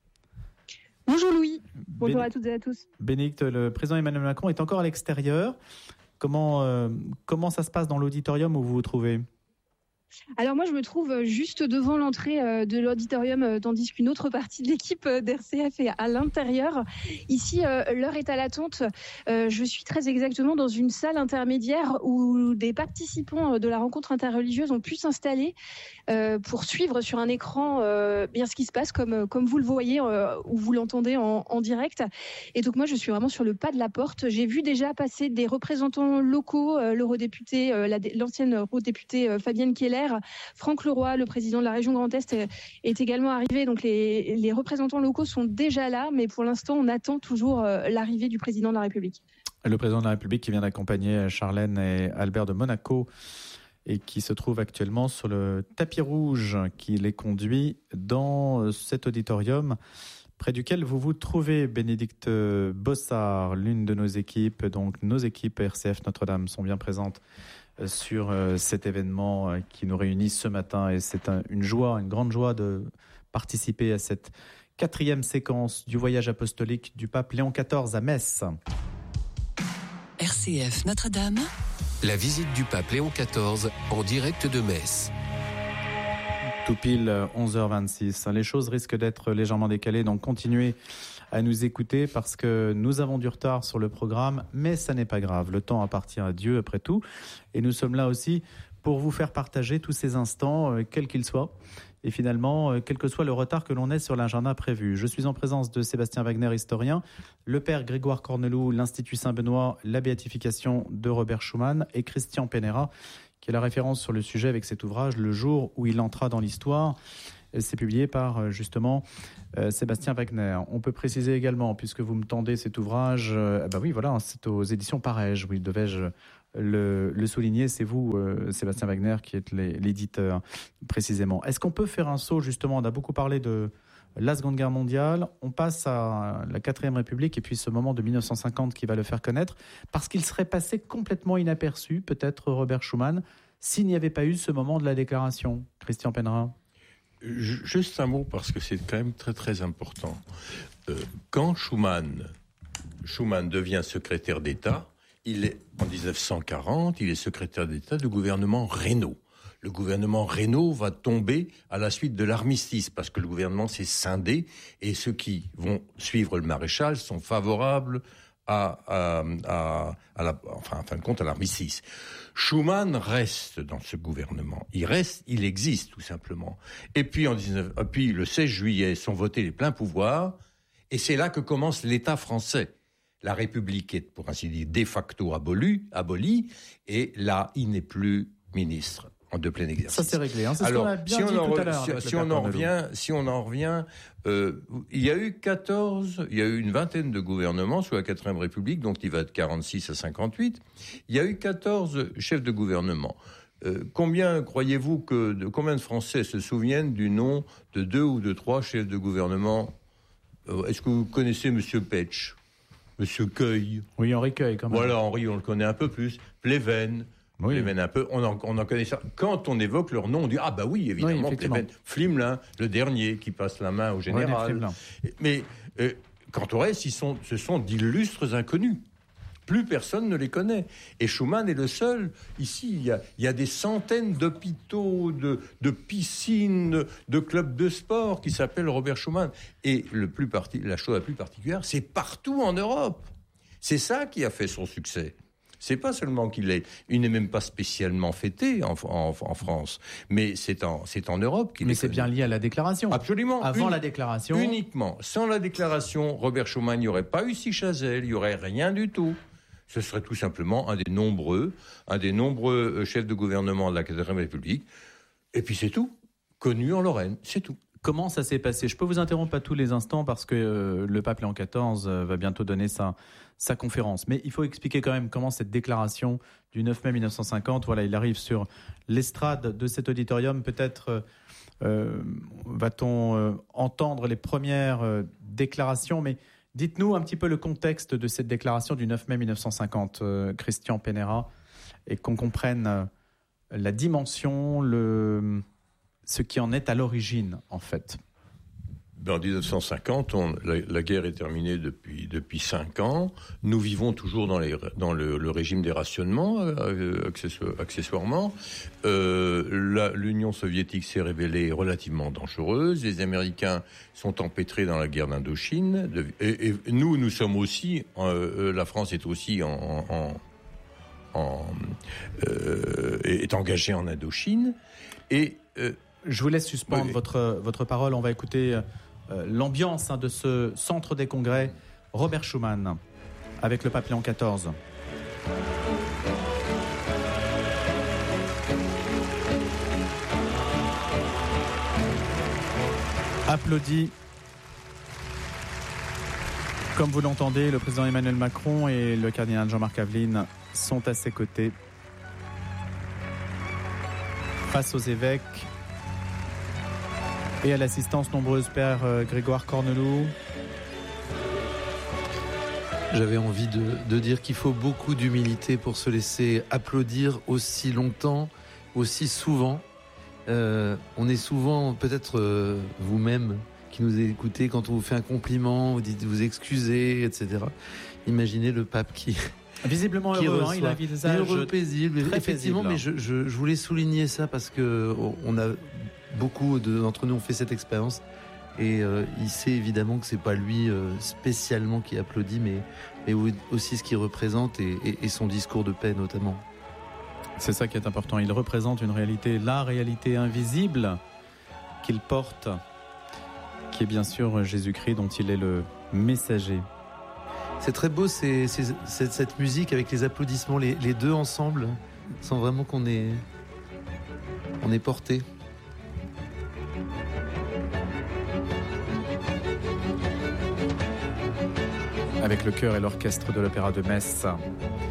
Bonjour Louis, bonjour Béné- à toutes et à tous. Bénédicte, le président Emmanuel Macron est encore à l'extérieur. Comment, euh, comment ça se passe dans l'auditorium où vous vous trouvez ? Alors moi, je me trouve juste devant l'entrée de l'auditorium, tandis qu'une autre partie de l'équipe d'R C F est à l'intérieur. Ici, l'heure est à l'attente. Je suis très exactement dans une salle intermédiaire où des participants de la rencontre interreligieuse ont pu s'installer pour suivre sur un écran bien ce qui se passe, comme, comme vous le voyez ou vous l'entendez en, en direct. Et donc moi, je suis vraiment sur le pas de la porte. J'ai vu déjà passer des représentants locaux, l'eurodéputé, la, l'ancienne eurodéputée Fabienne Keller, Franck Leroy, le président de la région Grand Est, est également arrivé. Donc les, les représentants locaux sont déjà là, mais pour l'instant, on attend toujours l'arrivée du président de la République. Le président de la République qui vient d'accompagner Charlène et Albert de Monaco et qui se trouve actuellement sur le tapis rouge qui les conduit dans cet auditorium près duquel vous vous trouvez. Bénédicte Bossard, l'une de nos équipes, donc nos équipes R C F Notre-Dame sont bien présentes sur euh, cet événement euh, qui nous réunit ce matin, et c'est un, une joie, une grande joie de participer à cette quatrième séquence du voyage apostolique du pape Léon quatorze à Metz. R C F Notre-Dame, la visite du pape Léon quatorze en direct de Metz. Tout pile onze heures vingt-six. Les choses risquent d'être légèrement décalées, donc continuez à nous écouter parce que nous avons du retard sur le programme, mais ça n'est pas grave. Le temps appartient à Dieu après tout. Et nous sommes là aussi pour vous faire partager tous ces instants, euh, quels qu'ils soient. Et finalement, euh, quel que soit le retard que l'on ait sur l'agenda prévu. Je suis en présence de Sébastien Wagner, historien, le père Grégoire Corneloup, l'Institut Saint-Benoît, la béatification de Robert Schuman, et Christian Penera, qui est la référence sur le sujet avec cet ouvrage, Le jour où il entra dans l'histoire. C'est publié par, justement, euh, Sébastien Wagner. On peut préciser également, puisque vous me tendez cet ouvrage, euh, bah oui, voilà, c'est aux éditions Parège, oui, devais-je le, le souligner. C'est vous, euh, Sébastien Wagner, qui êtes les, l'éditeur, précisément. Est-ce qu'on peut faire un saut, justement, on a beaucoup parlé de la Seconde Guerre mondiale, on passe à la Quatrième République, et puis ce moment de mille neuf cent cinquante qui va le faire connaître, parce qu'il serait passé complètement inaperçu, peut-être, Robert Schuman, s'il n'y avait pas eu ce moment de la déclaration. Christian Penera. Juste un mot, parce que c'est quand même très très important. Euh, quand Schuman, Schuman devient secrétaire d'État, il est, en dix-neuf cent quarante, il est secrétaire d'État du gouvernement Reynaud. Le gouvernement Reynaud va tomber à la suite de l'armistice, parce que le gouvernement s'est scindé, et ceux qui vont suivre le maréchal sont favorables à, à, à, à la, enfin, en fin de compte, à l'armistice. Schuman reste dans ce gouvernement. Il reste, il existe tout simplement. Et puis, en dix-neuf, et puis le seize juillet, sont votés les pleins pouvoirs, et c'est là que commence l'État français. La République est, pour ainsi dire, de facto abolie, abolie, et là, il n'est plus ministre de plein exercice. Ça c'est réglé. Hein. C'est Alors, ce qu'on a bien si dit on en, tout à l'heure. Si, si on en revient, si on en revient, euh, il y a eu quatorze, il y a eu une vingtaine de gouvernements sous la Quatrième République, donc il va de quarante-six à cinquante-huit. Il y a eu quatorze chefs de gouvernement. euh, combien croyez-vous que de, combien de Français se souviennent du nom de deux ou de trois chefs de gouvernement? euh, Est-ce que vous connaissez Monsieur Petch, Monsieur Cueil? Oui, Henri Cueil, quand même. Voilà, Henri, on le connaît un peu plus. Pleven. Oui. Pleven un peu. On en, on en connaît ça. Quand on évoque leur nom, on dit ah bah oui, évidemment, oui, Pleven. Flimelin, le dernier qui passe la main au général. Ouais, mais euh, quant au reste, ils sont, ce sont d'illustres inconnus. Plus personne ne les connaît. Et Schuman est le seul. Ici, il y a, il y a des centaines d'hôpitaux, de, de piscines, de clubs de sport qui s'appellent Robert Schuman. Et le plus parti, la chose la plus particulière, c'est partout en Europe. C'est ça qui a fait son succès. C'est pas seulement qu'il est, il n'est même pas spécialement fêté en, en, en France, mais c'est en, c'est en Europe qu'il est. Mais c'est bien lié à la déclaration. Absolument. Avant Une, la déclaration. Uniquement. Sans la déclaration, Robert Schuman, il n'y aurait pas eu Six Chazelles, il n'y aurait rien du tout. Ce serait tout simplement un des nombreux, un des nombreux chefs de gouvernement de la quatrième République. Et puis c'est tout. Connu en Lorraine, c'est tout. Comment ça s'est passé? Je peux vous interrompre à tous les instants parce que euh, le pape Léon quatorze euh, va bientôt donner sa, sa conférence. Mais il faut expliquer quand même comment cette déclaration du neuf mai mille neuf cent cinquante, voilà, il arrive sur l'estrade de cet auditorium. Peut-être euh, va-t-on euh, entendre les premières euh, déclarations, mais dites-nous un petit peu le contexte de cette déclaration du neuf mai mille neuf cent cinquante, euh, Christian Penera, et qu'on comprenne euh, la dimension, le... ce qui en est à l'origine, en fait. En dix-neuf cent cinquante, on, la, la guerre est terminée depuis, depuis cinq ans. Nous vivons toujours dans, les, dans le, le régime des rationnements, euh, accessoirement. Euh, la, L'Union soviétique s'est révélée relativement dangereuse. Les Américains sont empêtrés dans la guerre d'Indochine. De, et, et nous, nous sommes aussi... Euh, la France est aussi en... en, en euh, est engagée en Indochine. Et... Euh, Je vous laisse suspendre oui. votre, votre parole. On va écouter euh, l'ambiance hein, de ce centre des congrès, Robert Schuman, avec le pape Léon quatorze. Applaudit. Comme vous l'entendez, le président Emmanuel Macron et le cardinal Jean-Marc Aveline sont à ses côtés. Face aux évêques et à l'assistance nombreuse, Père Grégoire Corneloup. J'avais envie de, de dire qu'il faut beaucoup d'humilité pour se laisser applaudir aussi longtemps, aussi souvent. Euh, on est souvent, peut-être euh, vous-même qui nous écoutez, quand on vous fait un compliment, vous dites vous excusez, et cetera. Imaginez le pape qui... Visiblement qui heureux, reçoit, hein, il a un visage heureux, paisible. Très effectivement, paisible. Mais je, je, je voulais souligner ça parce que on a beaucoup de, d'entre nous ont fait cette expérience et euh, il sait évidemment que c'est pas lui euh, spécialement qui applaudit, mais, mais aussi ce qu'il représente et, et, et son discours de paix notamment. C'est ça qui est important. Il représente une réalité, la réalité invisible qu'il porte, qui est bien sûr Jésus-Christ dont il est le messager. C'est très beau, c'est, c'est, c'est, cette musique avec les applaudissements, les, les deux ensemble, sans vraiment qu'on est, on est porté. Avec le chœur et l'orchestre de l'Opéra de Metz.